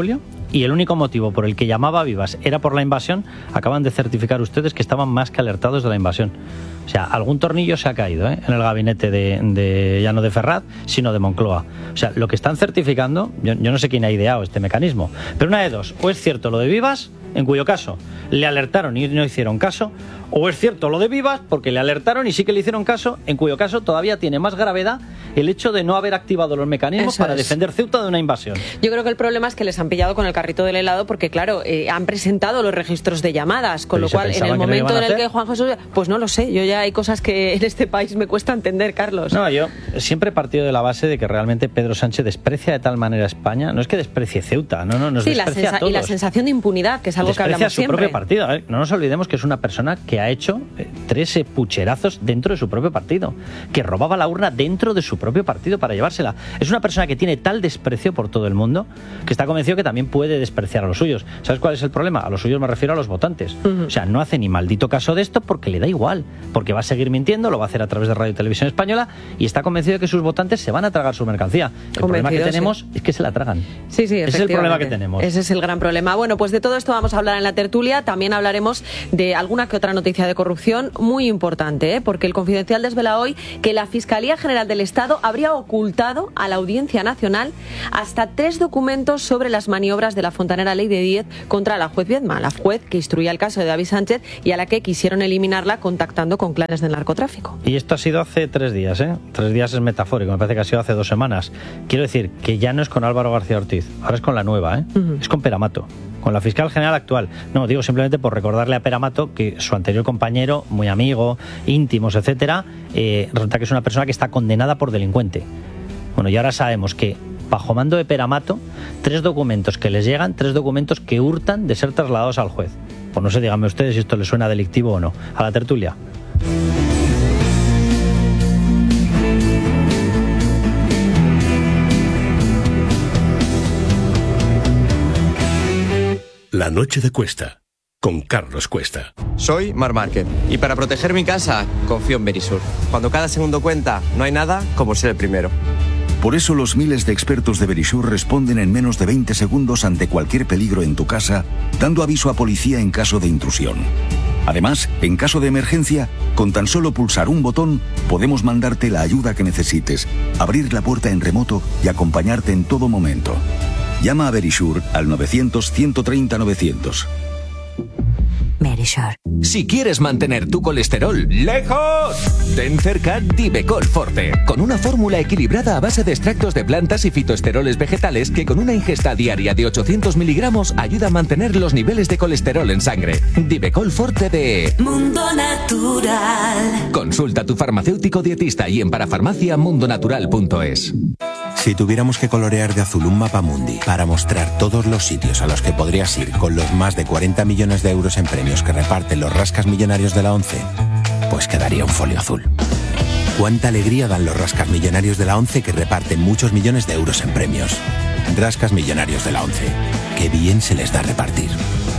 y el único motivo por el que llamaba vivas era por la invasión, acaban de certificar ustedes que estaban más que alertados de la invasión. O sea, algún tornillo se ha caído, ¿eh? en el gabinete de, de ya no de Ferraz, sino de Moncloa. O sea, lo que están certificando, yo, yo no sé quién ha ideado este mecanismo, pero una de dos, o es cierto lo de Vivas, en cuyo caso le alertaron y no hicieron caso, o es cierto lo de Vivas porque le alertaron y sí que le hicieron caso, en cuyo caso todavía tiene más gravedad el hecho de no haber activado los mecanismos Eso para es. defender Ceuta de una invasión. Yo creo que el problema es que les han pillado con el carrito del helado porque, claro, eh, han presentado los registros de llamadas, con lo cual, en el momento en el que Juan José... Pues no lo sé, yo ya hay cosas que en este país me cuesta entender, Carlos. No, yo siempre he partido de la base de que realmente Pedro Sánchez desprecia de tal manera a España, no es que desprecie Ceuta, no, no, nos sí, desprecia la sensa- a todos. Y la sensación de impunidad, que es algo desprecia que hablamos a su siempre. propio partido. ¿eh? No nos olvidemos que es una persona que ha hecho eh, tres eh, pucherazos dentro de su propio partido, que robaba la urna dentro de su propio partido para llevársela. Es una persona que tiene tal desprecio por todo el mundo que está convencido que también puede despreciar a los suyos. ¿Sabes cuál es el problema? A los suyos me refiero a los votantes. Uh-huh. O sea, no hace ni maldito caso de esto porque le da igual, porque va a seguir mintiendo, lo va a hacer a través de Radio y Televisión Española y está convencido de que sus votantes se van a tragar su mercancía. El problema que tenemos sí. es que se la tragan. Sí, sí, Ese es el problema que tenemos. Ese es el gran problema. Bueno, pues de todo esto vamos a hablar en la tertulia. También hablaremos de alguna que otra noticia de corrupción muy importante, ¿eh? Porque el Confidencial desvela hoy que la Fiscalía General del Estado habría ocultado a la Audiencia Nacional hasta tres documentos sobre las maniobras de la fontanera Ley de Díez contra la juez Viedma, la juez que instruía el caso de David Sánchez y a la que quisieron eliminarla contactando con clanes del narcotráfico. Y esto ha sido hace tres días, ¿eh? Tres días es metafórico, me parece que ha sido hace dos semanas. Quiero decir que ya no es con Álvaro García Ortiz, ahora es con la nueva, ¿eh? Uh-huh. Es con Peramato, con la fiscal general actual. No, digo simplemente por recordarle a Peramato que su anterior compañero, muy amigo, íntimos, etcétera, eh, resulta que es una persona que está condenada por delincuente. Bueno, y ahora sabemos que bajo mando de Peramato, tres documentos que les llegan, tres documentos que hurtan de ser trasladados al juez. Pues no sé, díganme ustedes si esto les suena delictivo o no. A la tertulia. La noche de Cuesta, con Carlos Cuesta. Soy Mar Márquez y para proteger mi casa confío en Verisur. Cuando cada segundo cuenta, no hay nada como ser el primero. Por eso los miles de expertos de Verisur responden en menos de veinte segundos ante cualquier peligro en tu casa, dando aviso a policía en caso de intrusión. Además, en caso de emergencia, con tan solo pulsar un botón, podemos mandarte la ayuda que necesites, abrir la puerta en remoto y acompañarte en todo momento. Llama a Verisur al novecientos, ciento treinta, novecientos. Verisur. Si quieres mantener tu colesterol lejos, ten cerca Divecol Forte, con una fórmula equilibrada a base de extractos de plantas y fitoesteroles vegetales que con una ingesta diaria de ochocientos miligramos ayuda a mantener los niveles de colesterol en sangre. Divecol Forte de Mundo Natural. Consulta a tu farmacéutico dietista y en parafarmacia mundonatural punto es. Si tuviéramos que colorear de azul un mapa mundi para mostrar todos los sitios a los que podrías ir con los más de cuarenta millones de euros en premios que reparten los rascas millonarios de la ONCE, pues quedaría un folio azul. Cuánta alegría dan los rascas millonarios de la ONCE que reparten muchos millones de euros en premios. Rascas millonarios de la ONCE. Qué bien se les da repartir.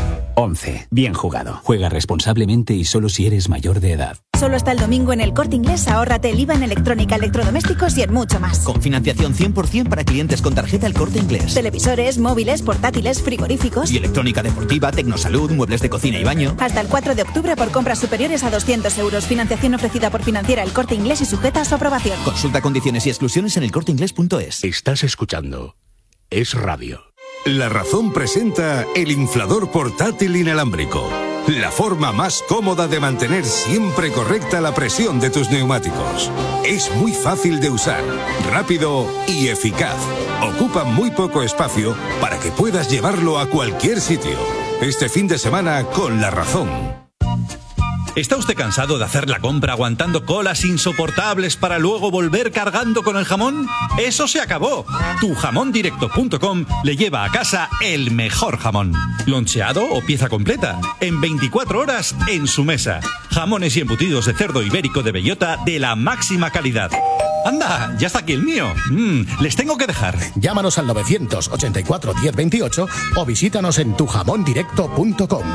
ONCE. Bien jugado. Juega responsablemente y solo si eres mayor de edad. Solo hasta el domingo en El Corte Inglés ahórrate el I V A en electrónica, electrodomésticos y en mucho más. Con financiación cien por ciento para clientes con tarjeta El Corte Inglés. Televisores, móviles, portátiles, frigoríficos. Y electrónica deportiva, tecnosalud, muebles de cocina y baño. Hasta el cuatro de octubre por compras superiores a doscientos euros. Financiación ofrecida por Financiera El Corte Inglés y sujeta a su aprobación. Consulta condiciones y exclusiones en elcorteinglés punto es. Estás escuchando Es Radio. La Razón presenta el inflador portátil inalámbrico. La forma más cómoda de mantener siempre correcta la presión de tus neumáticos. Es muy fácil de usar, rápido y eficaz. Ocupa muy poco espacio para que puedas llevarlo a cualquier sitio. Este fin de semana con La Razón. ¿Está usted cansado de hacer la compra aguantando colas insoportables para luego volver cargando con el jamón? ¡Eso se acabó! tu jamón directo punto com le lleva a casa el mejor jamón. Loncheado o pieza completa, en veinticuatro horas en su mesa. Jamones y embutidos de cerdo ibérico de bellota de la máxima calidad. ¡Anda! ¡Ya está aquí el mío! Mm, les tengo que dejar. Llámanos al novecientos ochenta y cuatro diez veintiocho o visítanos en tu jamón directo punto com.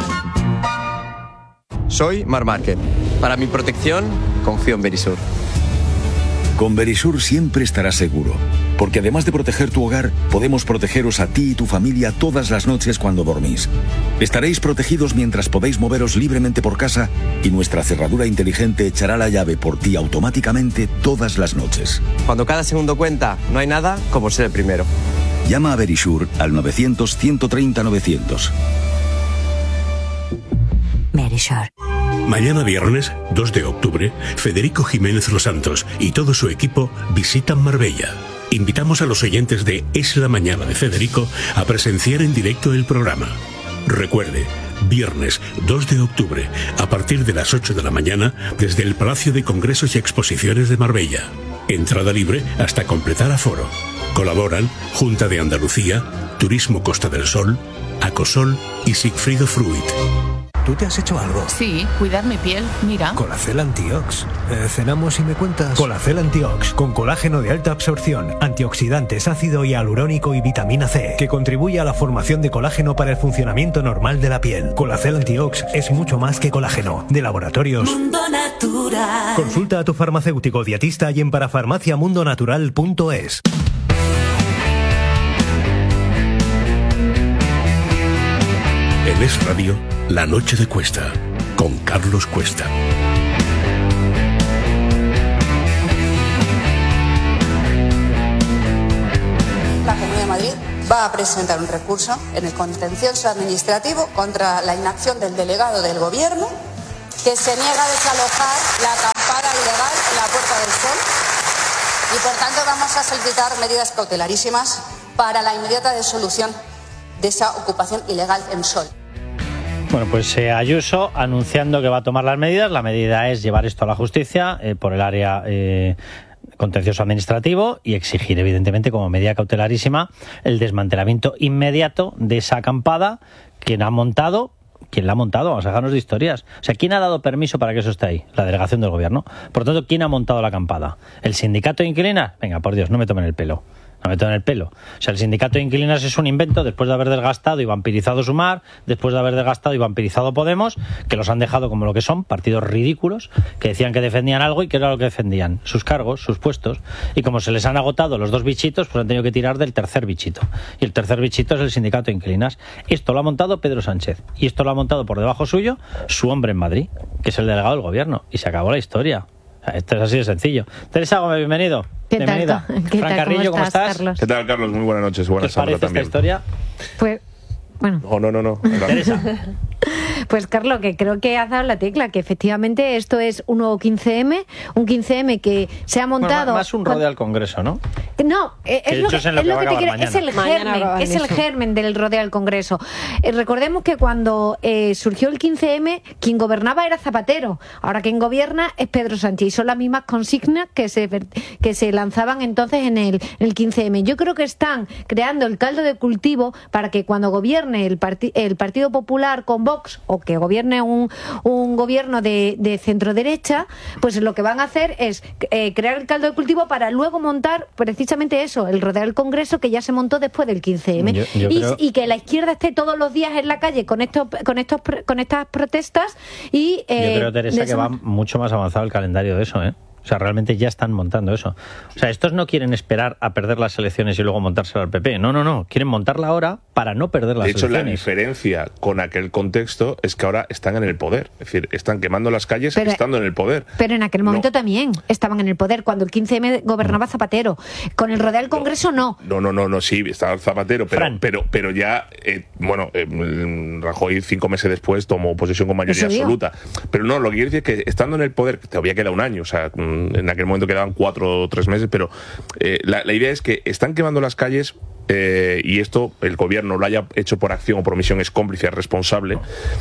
Soy Mar Márquez. Para mi protección, confío en Verisur. Con Verisur siempre estarás seguro, porque además de proteger tu hogar, podemos protegeros a ti y tu familia todas las noches cuando dormís. Estaréis protegidos mientras podéis moveros libremente por casa y nuestra cerradura inteligente echará la llave por ti automáticamente todas las noches. Cuando cada segundo cuenta, no hay nada como ser el primero. Llama a Verisur al novecientos, ciento treinta, novecientos. Verisur. Mañana viernes, dos de octubre, Federico Jiménez Los Santos y todo su equipo visitan Marbella. Invitamos a los oyentes de Es la Mañana de Federico a presenciar en directo el programa. Recuerde, viernes dos de octubre, a partir de las ocho de la mañana, desde el Palacio de Congresos y Exposiciones de Marbella. Entrada libre hasta completar aforo. Colaboran Junta de Andalucía, Turismo Costa del Sol, Acosol y Sigfrido Fruit. ¿Tú te has hecho algo? Sí, cuidar mi piel, mira. Colacel Antiox. Eh, cenamos y me cuentas. Colacel Antiox, con colágeno de alta absorción, antioxidantes, ácido hialurónico y vitamina C, que contribuye a la formación de colágeno para el funcionamiento normal de la piel. Colacel Antiox es mucho más que colágeno. De Laboratorios Mundo Natural. Consulta a tu farmacéutico dietista y en parafarmacia mundo natural punto es. En Es Radio, La Noche de Cuesta, con Carlos Cuesta. La Comunidad de Madrid va a presentar un recurso en el contencioso administrativo contra la inacción del delegado del Gobierno, que se niega a desalojar la acampada ilegal en la Puerta del Sol, y por tanto vamos a solicitar medidas cautelarísimas para la inmediata disolución de esa ocupación ilegal en Sol. Bueno, pues eh, Ayuso anunciando que va a tomar las medidas. La medida es llevar esto a la justicia eh, por el área eh, contencioso administrativo y exigir, evidentemente, como medida cautelarísima, el desmantelamiento inmediato de esa acampada. Quien ha montado, ¿quién la ha montado? Vamos a dejarnos de historias. O sea, ¿quién ha dado permiso para que eso esté ahí? La delegación del Gobierno. Por lo tanto, ¿quién ha montado la acampada? ¿El sindicato de inquilinas? Venga, por Dios, no me tomen el pelo. No me tomen el pelo. O sea, el sindicato de inquilinas es un invento después de haber desgastado y vampirizado Sumar, después de haber desgastado y vampirizado Podemos, que los han dejado como lo que son, partidos ridículos, que decían que defendían algo y que era lo que defendían, sus cargos, sus puestos. Y como se les han agotado los dos bichitos, pues han tenido que tirar del tercer bichito. Y el tercer bichito es el sindicato de inquilinas. Esto lo ha montado Pedro Sánchez. Y esto lo ha montado por debajo suyo su hombre en Madrid, que es el delegado del Gobierno. Y se acabó la historia. O sea, esto es así de sencillo. Teresa Gómez, bienvenido. ¿Qué Bienvenida. tal? ¿Qué Fran tal? Carrillo, ¿cómo estás? estás? Carlos? ¿Qué tal, Carlos? Muy buenas noches. Buenas ¿Qué os parece también. esta historia? Pues, bueno. Oh, no, no, no. Teresa. Pues Carlos, que creo que has dado la tecla, que efectivamente esto es un nuevo quince eme, un quince eme que se ha montado... Bueno, más un rodeo al Congreso, ¿no? No, eh, es, lo que, es lo que te quiero, es el germen, es el germen del rodeo al Congreso. Eh, recordemos que cuando eh, surgió el quince eme, quien gobernaba era Zapatero, ahora quien gobierna es Pedro Sánchez, y son las mismas consignas que se, que se lanzaban entonces en el, en el quince eme. Yo creo que están creando el caldo de cultivo para que cuando gobierne el, parti el Partido Popular con Vox, o que gobierne un, un gobierno de, de centro-derecha, pues lo que van a hacer es eh, crear el caldo de cultivo para luego montar precisamente eso, el rodeo del Congreso, que ya se montó después del quince eme. Yo, yo y, creo... y que la izquierda esté todos los días en la calle con estos con estos con estas protestas y eh, yo creo, Teresa, que va mucho más avanzado el calendario de eso, ¿eh? O sea, realmente ya están montando eso. O sea, estos no quieren esperar a perder las elecciones y luego montársela al P P. No, no, no. Quieren montarla ahora para no perder las elecciones. De hecho, la diferencia con aquel contexto es que ahora están en el poder. Es decir, están quemando las calles pero, estando en el poder. Pero en aquel momento no. también estaban en el poder. Cuando el quince eme gobernaba Mm. Zapatero. Con el rodeo del Congreso, no. No, no, no, no, sí, estaba Zapatero. Pero, pero, pero ya, eh, bueno, eh, Rajoy cinco meses después tomó posesión con mayoría absoluta. Pero no, lo que quiero decir es que estando en el poder, que todavía queda un año, o sea, en aquel momento quedaban cuatro o tres meses, pero eh, la, la idea es que están quemando las calles. Eh, y esto el gobierno lo haya hecho por acción o por omisión es cómplice, es responsable,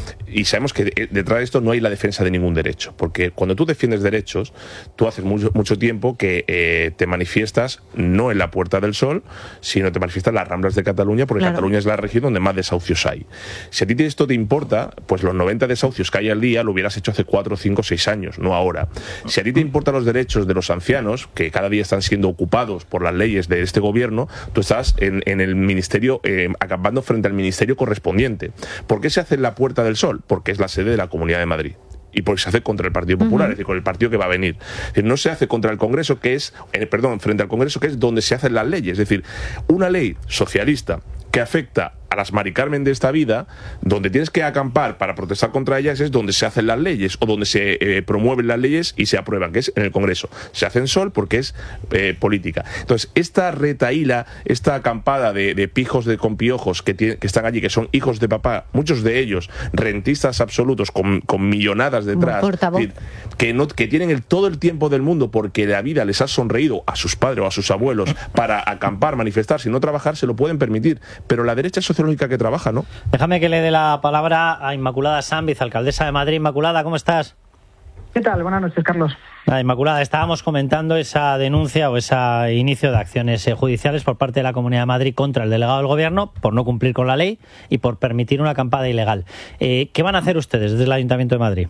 y sabemos que de, detrás de esto no hay la defensa de ningún derecho, porque cuando tú defiendes derechos, tú haces mucho, mucho tiempo que eh, te manifiestas no en la Puerta del Sol, sino te manifiestas en las Ramblas de Cataluña, porque claro. Cataluña es la región donde más desahucios hay. Si a ti esto te importa, pues los noventa desahucios que hay al día lo hubieras hecho hace cuatro, cinco, seis años, no ahora. Si a ti te importan los derechos de los ancianos, que cada día están siendo ocupados por las leyes de este gobierno, tú estás en En, en el ministerio, eh, acampando frente al ministerio correspondiente. ¿Por qué se hace en la Puerta del Sol? Porque es la sede de la Comunidad de Madrid. y porque se hace contra el Partido Popular, uh-huh. es decir, con el partido que va a venir. Es decir, no se hace contra el Congreso, que es, eh, perdón, frente al Congreso, que es donde se hacen las leyes. Es decir, una ley socialista que afecta a las Mari Carmen de esta vida, donde tienes que acampar para protestar contra ellas, es donde se hacen las leyes o donde se eh, promueven las leyes y se aprueban, que es en el Congreso. Se hace en sol porque es eh, política. Entonces, esta retaíla, esta acampada de, de pijos de con piojos que, tiene, que están allí, que son hijos de papá, muchos de ellos rentistas absolutos con, con millonadas detrás, decir, que, no, que tienen el, todo el tiempo del mundo porque la vida les ha sonreído a sus padres o a sus abuelos para acampar, manifestarse y no trabajar, se lo pueden permitir. Pero la derecha social lógica que trabaja, ¿no? Déjame que le dé la palabra a Inmaculada Sanviz, alcaldesa de Madrid. Inmaculada, ¿cómo estás? ¿Qué tal? Buenas noches, Carlos. Nada, Inmaculada, estábamos comentando esa denuncia o ese inicio de acciones eh, judiciales por parte de la Comunidad de Madrid contra el delegado del Gobierno por no cumplir con la ley y por permitir una acampada ilegal. Eh, ¿Qué van a hacer ustedes desde el Ayuntamiento de Madrid?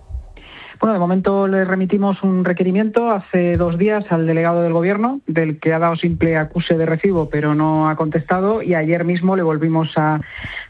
Bueno, de momento le remitimos un requerimiento hace dos días al delegado del Gobierno, del que ha dado simple acuse de recibo, pero no ha contestado, y ayer mismo le volvimos a,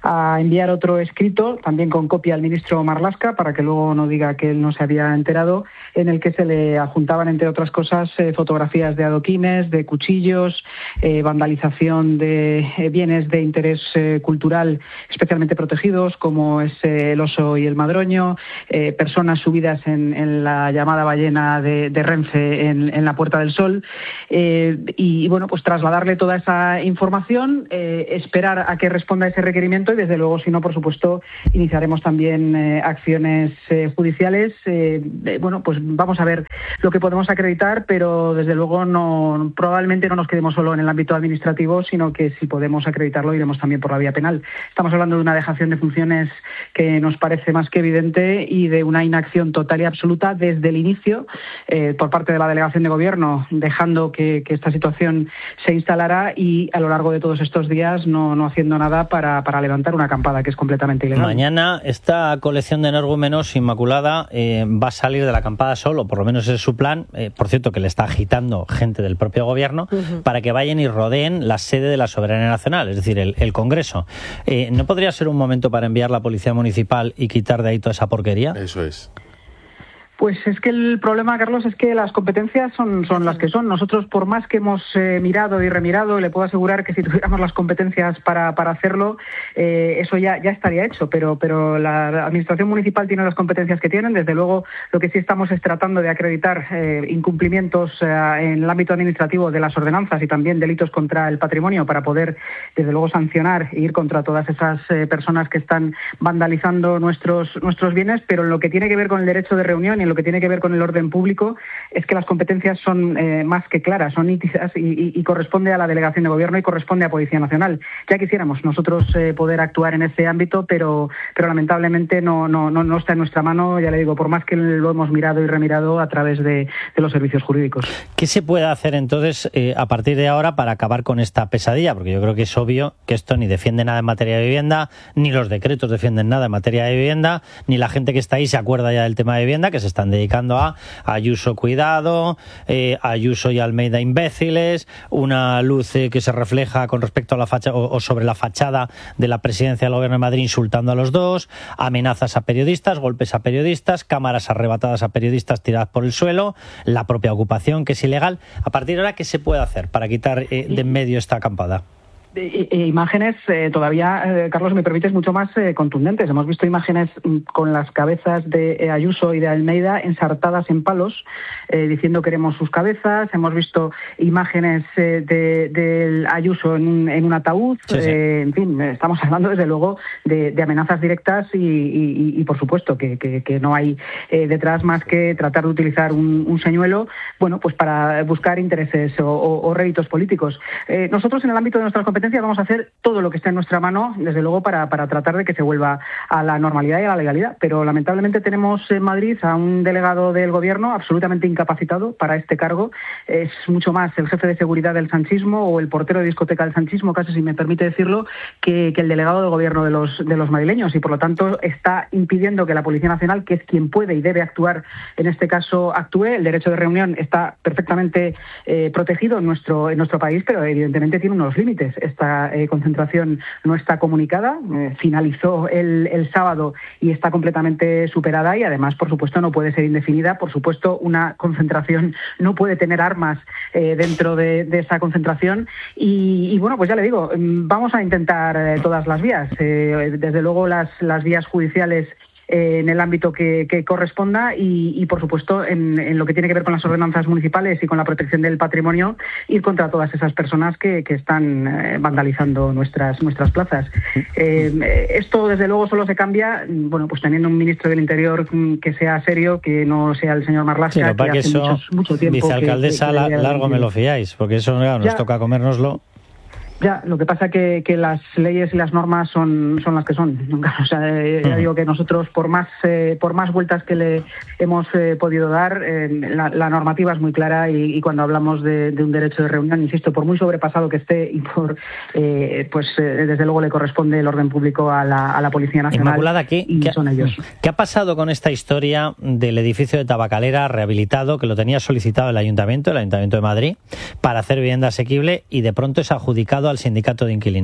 a enviar otro escrito, también con copia al ministro Marlaska, para que luego no diga que él no se había enterado, en el que se le adjuntaban, entre otras cosas, eh, fotografías de adoquines, de cuchillos, eh, vandalización de eh, bienes de interés eh, cultural especialmente protegidos, como es eh, el oso y el madroño, eh, personas subidas en En, en la llamada ballena de, de Renfe en, en la Puerta del Sol, eh, y bueno, pues trasladarle toda esa información, eh, esperar a que responda ese requerimiento y desde luego, si no, por supuesto, iniciaremos también eh, acciones eh, judiciales. Eh, eh, bueno, pues vamos a ver lo que podemos acreditar, pero desde luego no, probablemente no nos quedemos solo en el ámbito administrativo, sino que si podemos acreditarlo iremos también por la vía penal. Estamos hablando de una dejación de funciones que nos parece más que evidente y de una inacción total y absoluta desde el inicio eh, por parte de la delegación de Gobierno, dejando que, que esta situación se instalara y a lo largo de todos estos días no, no haciendo nada para, para levantar una acampada que es completamente ilegal. Mañana esta colección de energúmenos, Inmaculada, eh, va a salir de la acampada solo, por lo menos ese es su plan, eh, por cierto que le está agitando gente del propio Gobierno, uh-huh. para que vayan y rodeen la sede de la Soberanía Nacional, es decir, el, el Congreso. Eh, ¿No podría ser un momento para enviar la Policía Municipal y quitar de ahí toda esa porquería? Eso es. Pues es que el problema, Carlos, es que las competencias son, son las que son. Nosotros, por más que hemos eh, mirado y remirado, le puedo asegurar que si tuviéramos las competencias para, para hacerlo, eh, eso ya, ya estaría hecho. Pero, pero la Administración Municipal tiene las competencias que tienen. Desde luego, lo que sí estamos es tratando de acreditar eh, incumplimientos eh, en el ámbito administrativo de las ordenanzas y también delitos contra el patrimonio para poder, desde luego, sancionar e ir contra todas esas eh, personas que están vandalizando nuestros, nuestros bienes. Pero en lo que tiene que ver con el derecho de reunión y en lo que tiene que ver con el orden público es que las competencias son eh, más que claras, son nítidas y, y, y corresponde a la Delegación de Gobierno y corresponde a Policía Nacional. Ya quisiéramos nosotros eh, poder actuar en ese ámbito, pero, pero lamentablemente no, no, no, no está en nuestra mano, ya le digo, por más que lo hemos mirado y remirado a través de, de los servicios jurídicos. ¿Qué se puede hacer entonces eh, a partir de ahora para acabar con esta pesadilla? Porque yo creo que es obvio que esto ni defiende nada en materia de vivienda, ni los decretos defienden nada en materia de vivienda, ni la gente que está ahí se acuerda ya del tema de vivienda, que se están dedicando a Ayuso cuidado, eh, Ayuso y Almeida imbéciles, una luz eh, que se refleja con respecto a la fachada o, o sobre la fachada de la presidencia del Gobierno de Madrid insultando a los dos, amenazas a periodistas, golpes a periodistas, cámaras arrebatadas a periodistas tiradas por el suelo, la propia ocupación que es ilegal. A partir de ahora, ¿qué se puede hacer para quitar eh, de en medio esta acampada? E, e imágenes eh, todavía, eh, Carlos, me permites, mucho más eh, contundentes. Hemos visto imágenes mm, con las cabezas de eh, Ayuso y de Almeida ensartadas en palos, eh, diciendo queremos sus cabezas. Hemos visto imágenes eh, de, de Ayuso en un, en un ataúd. Sí, sí. Eh, en fin, estamos hablando desde luego de, de amenazas directas y, y, y por supuesto que, que, que no hay eh, detrás más que tratar de utilizar un, un señuelo, bueno, pues para buscar intereses o, o, o réditos políticos. Eh, nosotros en el ámbito de nuestras competencias vamos a hacer todo lo que esté en nuestra mano, desde luego, para, para tratar de que se vuelva a la normalidad y a la legalidad. Pero lamentablemente tenemos en Madrid a un delegado del Gobierno absolutamente incapacitado para este cargo. Es mucho más el jefe de seguridad del sanchismo o el portero de discoteca del sanchismo, casi si me permite decirlo, que, que el delegado del Gobierno de los, de los madrileños. Y por lo tanto está impidiendo que la Policía Nacional, que es quien puede y debe actuar en este caso, actúe. El derecho de reunión está perfectamente eh, protegido en nuestro, en nuestro país, pero evidentemente tiene unos límites. esta eh, concentración no está comunicada, eh, finalizó el, el sábado y está completamente superada y además, por supuesto, no puede ser indefinida. Por supuesto, una concentración no puede tener armas eh, dentro de, de esa concentración y, y, bueno, pues ya le digo, vamos a intentar eh, todas las vías. Eh, desde luego, las, las vías judiciales eh, en el ámbito que, que corresponda y, y, por supuesto, en, en lo que tiene que ver con las ordenanzas municipales y con la protección del patrimonio, ir contra todas esas personas que, que están eh, vandalizando nuestras nuestras plazas. Eh, esto, desde luego, solo se cambia, bueno, pues teniendo un ministro del Interior que sea serio, que no sea el señor Marlaska, sí, que hace que eso, muchos, mucho tiempo... Vicealcaldesa, que, que, que largo me lo fiáis, porque eso claro, nos toca comérnoslo. Ya, lo que pasa que que las leyes y las normas son son las que son. O sea, eh, ya digo que nosotros, por más eh, por más vueltas que le hemos eh, podido dar, eh, la, la normativa es muy clara y, y cuando hablamos de, de un derecho de reunión, insisto, por muy sobrepasado que esté y por eh, pues eh, desde luego le corresponde el orden público a la, a la Policía Nacional. Inmaculada, ¿qué, y ¿qué, son ellos. ¿Qué ha pasado con esta historia del edificio de Tabacalera rehabilitado, que lo tenía solicitado el Ayuntamiento, el Ayuntamiento de Madrid, para hacer vivienda asequible y de pronto es adjudicado al Sindicato de Inquilinos?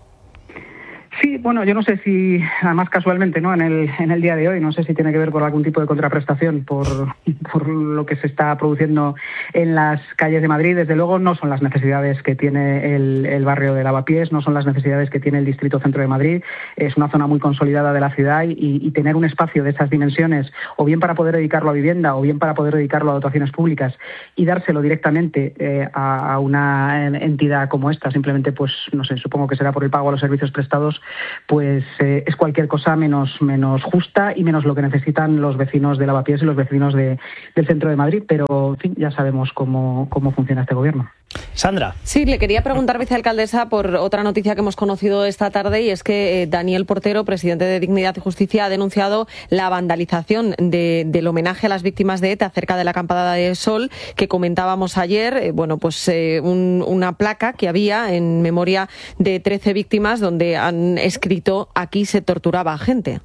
Sí, bueno, yo no sé si, además casualmente, ¿no? En el en el día de hoy, no sé si tiene que ver con algún tipo de contraprestación por, por lo que se está produciendo en las calles de Madrid. Desde luego no son las necesidades que tiene el, el barrio de Lavapiés, no son las necesidades que tiene el distrito centro de Madrid. Es una zona muy consolidada de la ciudad y, y tener un espacio de esas dimensiones, o bien para poder dedicarlo a vivienda, o bien para poder dedicarlo a dotaciones públicas y dárselo directamente eh, a, a una entidad como esta, simplemente, pues, no sé, supongo que será por el pago a los servicios prestados, pues eh, es cualquier cosa menos menos justa y menos lo que necesitan los vecinos de Lavapiés y los vecinos de, del centro de Madrid, pero en fin, ya sabemos cómo, cómo funciona este gobierno. Sandra. Sí, le quería preguntar, vicealcaldesa, por otra noticia que hemos conocido esta tarde, y es que eh, Daniel Portero, presidente de Dignidad y Justicia, ha denunciado la vandalización de, del homenaje a las víctimas de ETA cerca de la Acampada de Sol, que comentábamos ayer. Eh, bueno, pues eh, un, una placa que había en memoria de trece víctimas donde han escrito: aquí se torturaba a gente.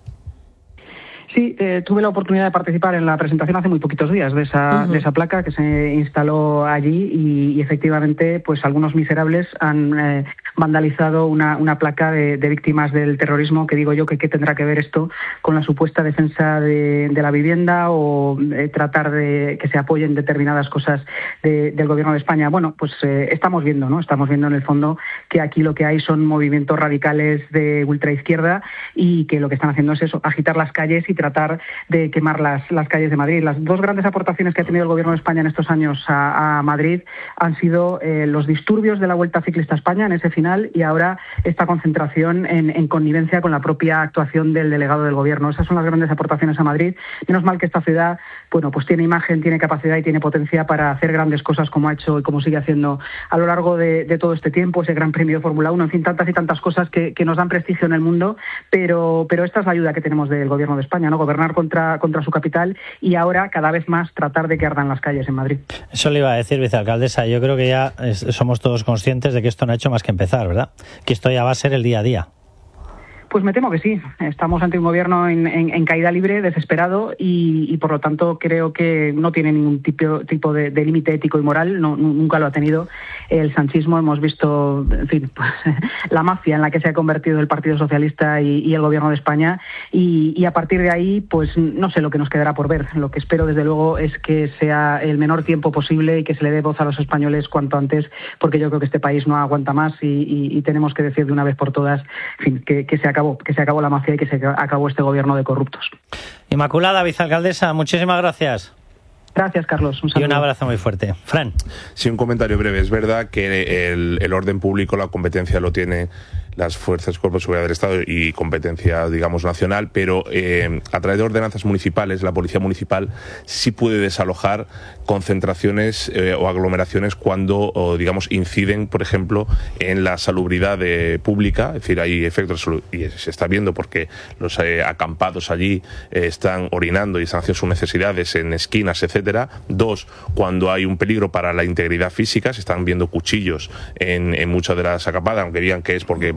Sí, eh, tuve la oportunidad de participar en la presentación hace muy poquitos días de esa, uh-huh. de esa placa que se instaló allí y, y efectivamente, pues algunos miserables han eh, vandalizado una, una placa de, de víctimas del terrorismo, que digo yo que qué tendrá que ver esto con la supuesta defensa de, de la vivienda o eh, tratar de que se apoyen determinadas cosas de, del gobierno de España. Bueno, pues eh, estamos viendo, ¿no? Estamos viendo en el fondo que aquí lo que hay son movimientos radicales de ultraizquierda y que lo que están haciendo es eso, agitar las calles y tratar de quemar las, las calles de Madrid. Las dos grandes aportaciones que ha tenido el Gobierno de España en estos años a, a Madrid han sido eh, los disturbios de la Vuelta Ciclista a España en ese final y ahora esta concentración en, en connivencia con la propia actuación del delegado del Gobierno. Esas son las grandes aportaciones a Madrid. Menos mal que esta ciudad, bueno, pues tiene imagen, tiene capacidad y tiene potencia para hacer grandes cosas como ha hecho y como sigue haciendo a lo largo de, de todo este tiempo, ese Gran Premio de Fórmula uno, en fin, tantas y tantas cosas que, que nos dan prestigio en el mundo, pero, pero esta es la ayuda que tenemos del Gobierno de España, ¿no? Gobernar contra, contra su capital y ahora cada vez más tratar de que ardan las calles en Madrid. Eso le iba a decir, vicealcaldesa. Yo creo que ya es, somos todos conscientes de que esto no ha hecho más que empezar, ¿verdad? Que esto ya va a ser el día a día. Pues me temo que sí. Estamos ante un gobierno en, en, en caída libre, desesperado y, y por lo tanto creo que no tiene ningún tipo, tipo de, de límite ético y moral, no, nunca lo ha tenido el sanchismo. Hemos visto, en fin, pues, la mafia en la que se ha convertido el Partido Socialista y, y el gobierno de España y, y a partir de ahí, pues no sé lo que nos quedará por ver. Lo que espero desde luego es que sea el menor tiempo posible y que se le dé voz a los españoles cuanto antes, porque yo creo que este país no aguanta más y, y, y tenemos que decir de una vez por todas, en fin, que, que se acabó que se acabó la mafia y que se acabó este gobierno de corruptos. Inmaculada, vicealcaldesa, muchísimas gracias. Gracias, Carlos. Un y un abrazo muy fuerte. Fran. Sí, un comentario breve. Es verdad que el, el orden público, la competencia lo tiene las fuerzas y cuerpos de seguridad del Estado y competencia, digamos, nacional, pero eh, a través de ordenanzas municipales, la policía municipal sí puede desalojar concentraciones eh, o aglomeraciones cuando, o, digamos, inciden, por ejemplo, en la salubridad de, pública, es decir, hay efectos, y se está viendo porque los eh, acampados allí eh, están orinando y están haciendo sus necesidades en esquinas, etcétera. Dos, cuando hay un peligro para la integridad física, se están viendo cuchillos en, en muchas de las acampadas, aunque digan que es porque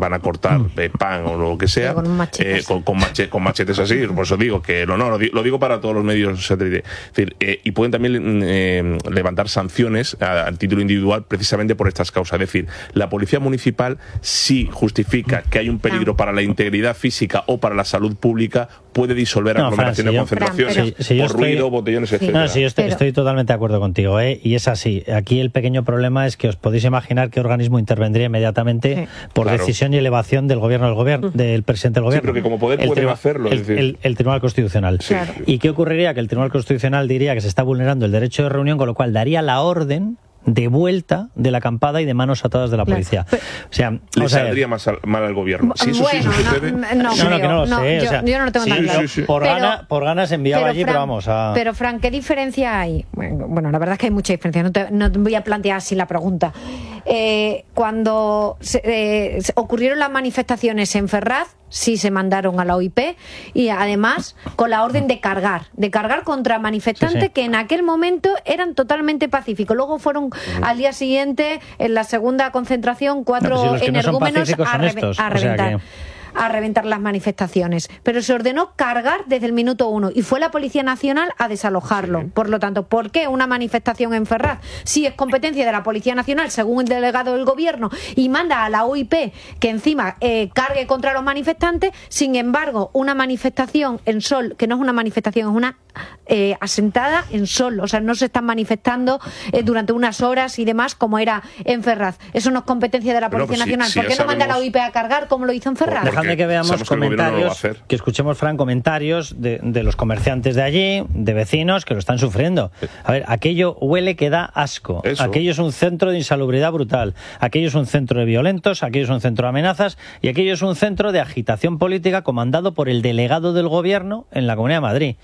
van a cortar mm. eh, pan o lo que sea, con, machetes. Eh, con, con, mache, con machetes así, por eso digo que no, no, lo digo, lo digo para todos los medios satélites. Es decir, eh, y pueden también eh, levantar sanciones a, a título individual precisamente por estas causas. Es decir, la policía municipal sí justifica que hay un peligro para la integridad física o para la salud pública, puede disolver no, aglomeraciones o concentraciones Fran, pero, si, si por estoy, ruido, botellones, sí. etcétera. No, sí, yo estoy, estoy totalmente de acuerdo contigo, ¿eh? Y es así. Aquí el pequeño problema es que os podéis imaginar qué organismo intervendría inmediatamente sí. por claro. decisión y elevación del gobierno del gobierno, del presidente del gobierno. Sí, pero que como poder el pueden hacerlo. El, es decir. el, el Tribunal Constitucional. Sí. Claro. ¿Y qué ocurriría? Que el Tribunal Constitucional diría que se está vulnerando el derecho de reunión, con lo cual daría la orden de vuelta de la acampada y de manos atadas de la policía. Claro. O sea, le saldría más al, mal al gobierno. Si eso bueno, sí sucede, no, no, no, no, que no lo no, sé. Yo, o sea, yo no lo tengo sí, tan claro. Sí, sí. Por, pero, gana, por ganas enviaba pero allí, Fran, pero vamos a... Pero, Fran, ¿qué diferencia hay? Bueno, bueno, la verdad es que hay mucha diferencia. No te, no te voy a plantear así la pregunta. Eh, cuando se, eh, ocurrieron las manifestaciones en Ferraz, sí se mandaron a la O I P y además con la orden de cargar, de cargar contra manifestantes sí, sí. que en aquel momento eran totalmente pacíficos. Luego fueron uh-huh. al día siguiente, en la segunda concentración, cuatro no, si energúmenos no a, re- a reventar. O sea que... a reventar las manifestaciones, pero se ordenó cargar desde el minuto uno y fue la Policía Nacional a desalojarlo. Sí. Por lo tanto, ¿por qué una manifestación en Ferraz? Si es competencia de la Policía Nacional, según el delegado del gobierno, y manda a la O I P que encima eh, cargue contra los manifestantes, sin embargo, una manifestación en sol, que no es una manifestación, es una eh, asentada en sol, o sea, no se están manifestando eh, durante unas horas y demás como era en Ferraz. Eso no es competencia de la Policía bueno, pues Nacional. Sí, ¿por qué no manda a la O I P a cargar como lo hizo en Ferraz? Por, de que veamos comentarios, que, no que escuchemos, Fran, comentarios de, de los comerciantes de allí, de vecinos que lo están sufriendo. A ver, aquello huele que da asco. Eso. Aquello es un centro de insalubridad brutal. Aquello es un centro de violentos, aquello es un centro de amenazas y aquello es un centro de agitación política comandado por el delegado del gobierno en la Comunidad de Madrid.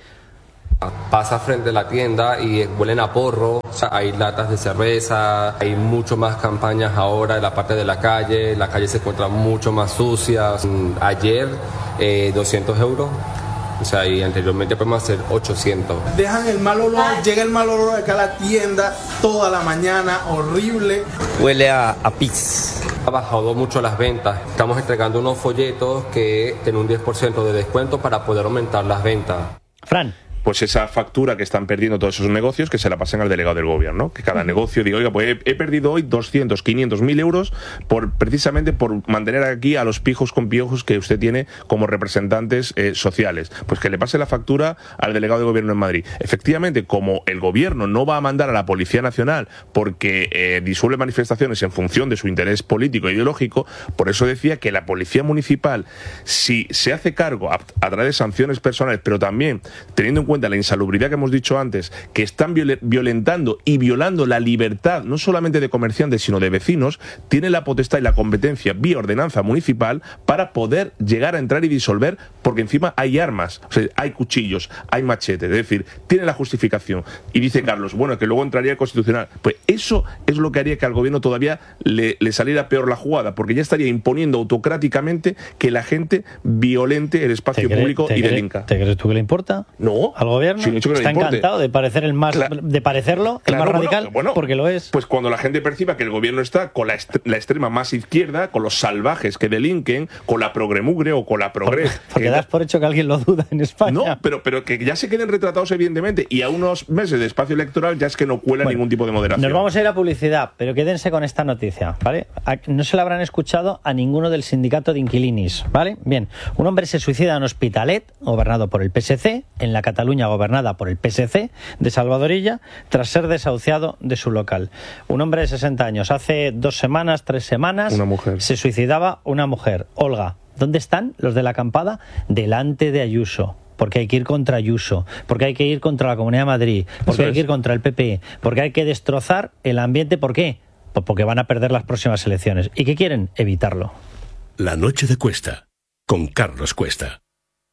Pasa frente a la tienda y huelen a porro, o sea, hay latas de cerveza, hay mucho más campañas ahora en la parte de la calle, la calle se encuentra mucho más sucia. Ayer, eh, doscientos euros, o sea, y anteriormente podemos hacer ochocientos. Dejan el mal olor, llega el mal olor acá a la tienda toda la mañana, horrible. Huele a, a pis. Ha bajado mucho las ventas. Estamos entregando unos folletos que tienen un diez por ciento de descuento para poder aumentar las ventas. Fran. Pues esa factura que están perdiendo todos esos negocios, que se la pasen al delegado del gobierno, que cada negocio diga, oiga, pues he, he perdido hoy doscientos, quinientos mil euros por, precisamente por mantener aquí a los pijos con piojos que usted tiene como representantes eh, sociales. Pues que le pase la factura al delegado del gobierno en Madrid. Efectivamente, como el gobierno no va a mandar a la Policía Nacional porque eh, disuelve manifestaciones en función de su interés político e ideológico, por eso decía que la Policía Municipal, si se hace cargo a, a través de sanciones personales, pero también teniendo en cuenta la insalubridad que hemos dicho antes, que están violentando y violando la libertad no solamente de comerciantes sino de vecinos, tiene la potestad y la competencia vía ordenanza municipal para poder llegar a entrar y disolver, porque encima hay armas, o sea, hay cuchillos, hay machetes, es decir, tiene la justificación. Y dice Carlos, bueno, que luego entraría el Constitucional. Pues eso es lo que haría que al gobierno todavía le, le saliera peor la jugada, porque ya estaría imponiendo autocráticamente que la gente violente el espacio público y delinca. ¿Te crees tú que le importa? No. Al gobierno sí, no está encantado de parecer el más claro, de parecerlo el claro, más radical bueno, bueno, porque lo es. Pues cuando la gente perciba que el gobierno está con la, est- la extrema más izquierda, con los salvajes que delinquen, con la progremugre o con la progres, porque, porque das por hecho que alguien lo duda en España. No, pero pero que ya se queden retratados evidentemente y a unos meses de espacio electoral ya es que no cuela bueno, ningún tipo de moderación. Nos vamos a ir a publicidad, pero quédense con esta noticia, ¿vale? No se la habrán escuchado a ninguno del sindicato de inquilinis, ¿vale? Bien, un hombre se suicida en Hospitalet, gobernado por el P S C, en la Cataluña gobernada por el P S C de Salvadorilla, tras ser desahuciado de su local. Un hombre de sesenta años, hace dos semanas, tres semanas, una mujer. se suicidaba una mujer. Olga, ¿dónde están los de la acampada? Delante de Ayuso. Porque hay que ir contra Ayuso, porque hay que ir contra la Comunidad de Madrid, porque hay que ir contra el P P, porque hay que destrozar el ambiente. ¿Por qué? Pues porque van a perder las próximas elecciones. ¿Y qué quieren? Evitarlo. La noche de Cuesta, con Carlos Cuesta.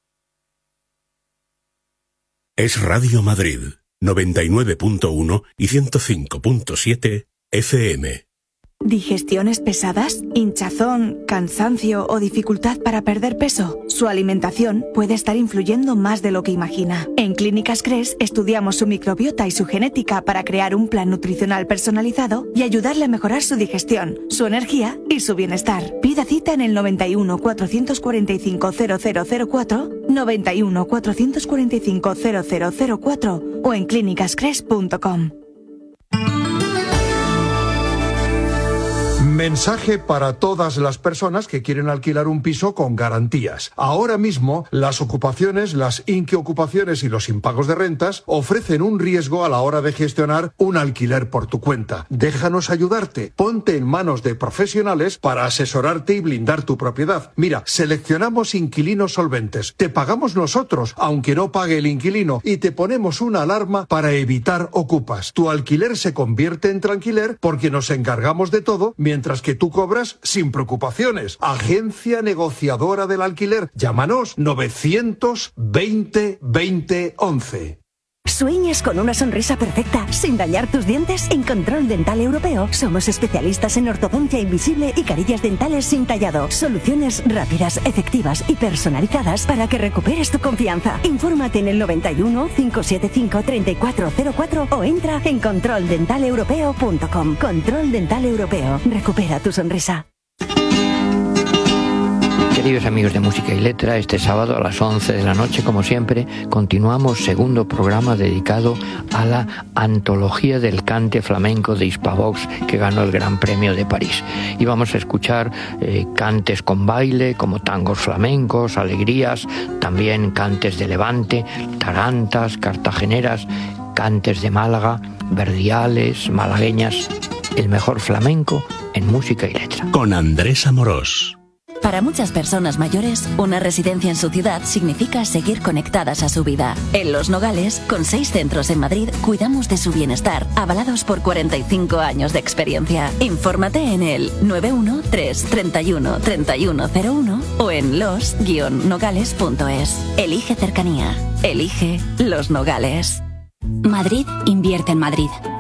Es Radio Madrid, noventa y nueve punto uno y ciento cinco punto siete F M. ¿Digestiones pesadas? ¿Hinchazón, cansancio o dificultad para perder peso? Su alimentación puede estar influyendo más de lo que imagina. En Clínicas Cres estudiamos su microbiota y su genética para crear un plan nutricional personalizado y ayudarle a mejorar su digestión, su energía y su bienestar. Pida cita en el noventa y uno, cuatrocientos cuarenta y cinco, cero cero cero cuatro, noventa y uno, cuatrocientos cuarenta y cinco, cero cero cero cuatro o en clínicas cres punto com. Mensaje para todas las personas que quieren alquilar un piso con garantías. Ahora mismo, las ocupaciones, las inquiocupaciones y los impagos de rentas ofrecen un riesgo a la hora de gestionar un alquiler por tu cuenta. Déjanos ayudarte. Ponte en manos de profesionales para asesorarte y blindar tu propiedad. Mira, seleccionamos inquilinos solventes. Te pagamos nosotros, aunque no pague el inquilino, y te ponemos una alarma para evitar ocupas. Tu alquiler se convierte en tranquiler porque nos encargamos de todo mientras que tú cobras sin preocupaciones. Agencia negociadora del alquiler. Llámanos novecientos veinte veinte once. ¿Sueñas con una sonrisa perfecta sin dañar tus dientes? En Control Dental Europeo somos especialistas en ortodoncia invisible y carillas dentales sin tallado. Soluciones rápidas, efectivas y personalizadas para que recuperes tu confianza. Infórmate en el noventa y uno, cinco siete cinco, treinta y cuatro cero cuatro o entra en control dental europeo punto com. Control Dental Europeo. Recupera tu sonrisa. Queridos amigos de Música y Letra, este sábado a las once de la noche, como siempre, continuamos segundo programa dedicado a la antología del cante flamenco de Hispavox, que ganó el Gran Premio de París. Y vamos a escuchar eh, cantes con baile, como tangos flamencos, alegrías, también cantes de Levante, tarantas, cartageneras, cantes de Málaga, verdiales, malagueñas. El mejor flamenco en Música y Letra. Con Andrés Amorós. Para muchas personas mayores, una residencia en su ciudad significa seguir conectadas a su vida. En Los Nogales, con seis centros en Madrid, cuidamos de su bienestar, avalados por cuarenta y cinco años de experiencia. Infórmate en el nueve uno tres, treinta y uno, treinta y uno cero uno o en los guion nogales punto es. Elige cercanía. Elige Los Nogales. Madrid invierte en Madrid.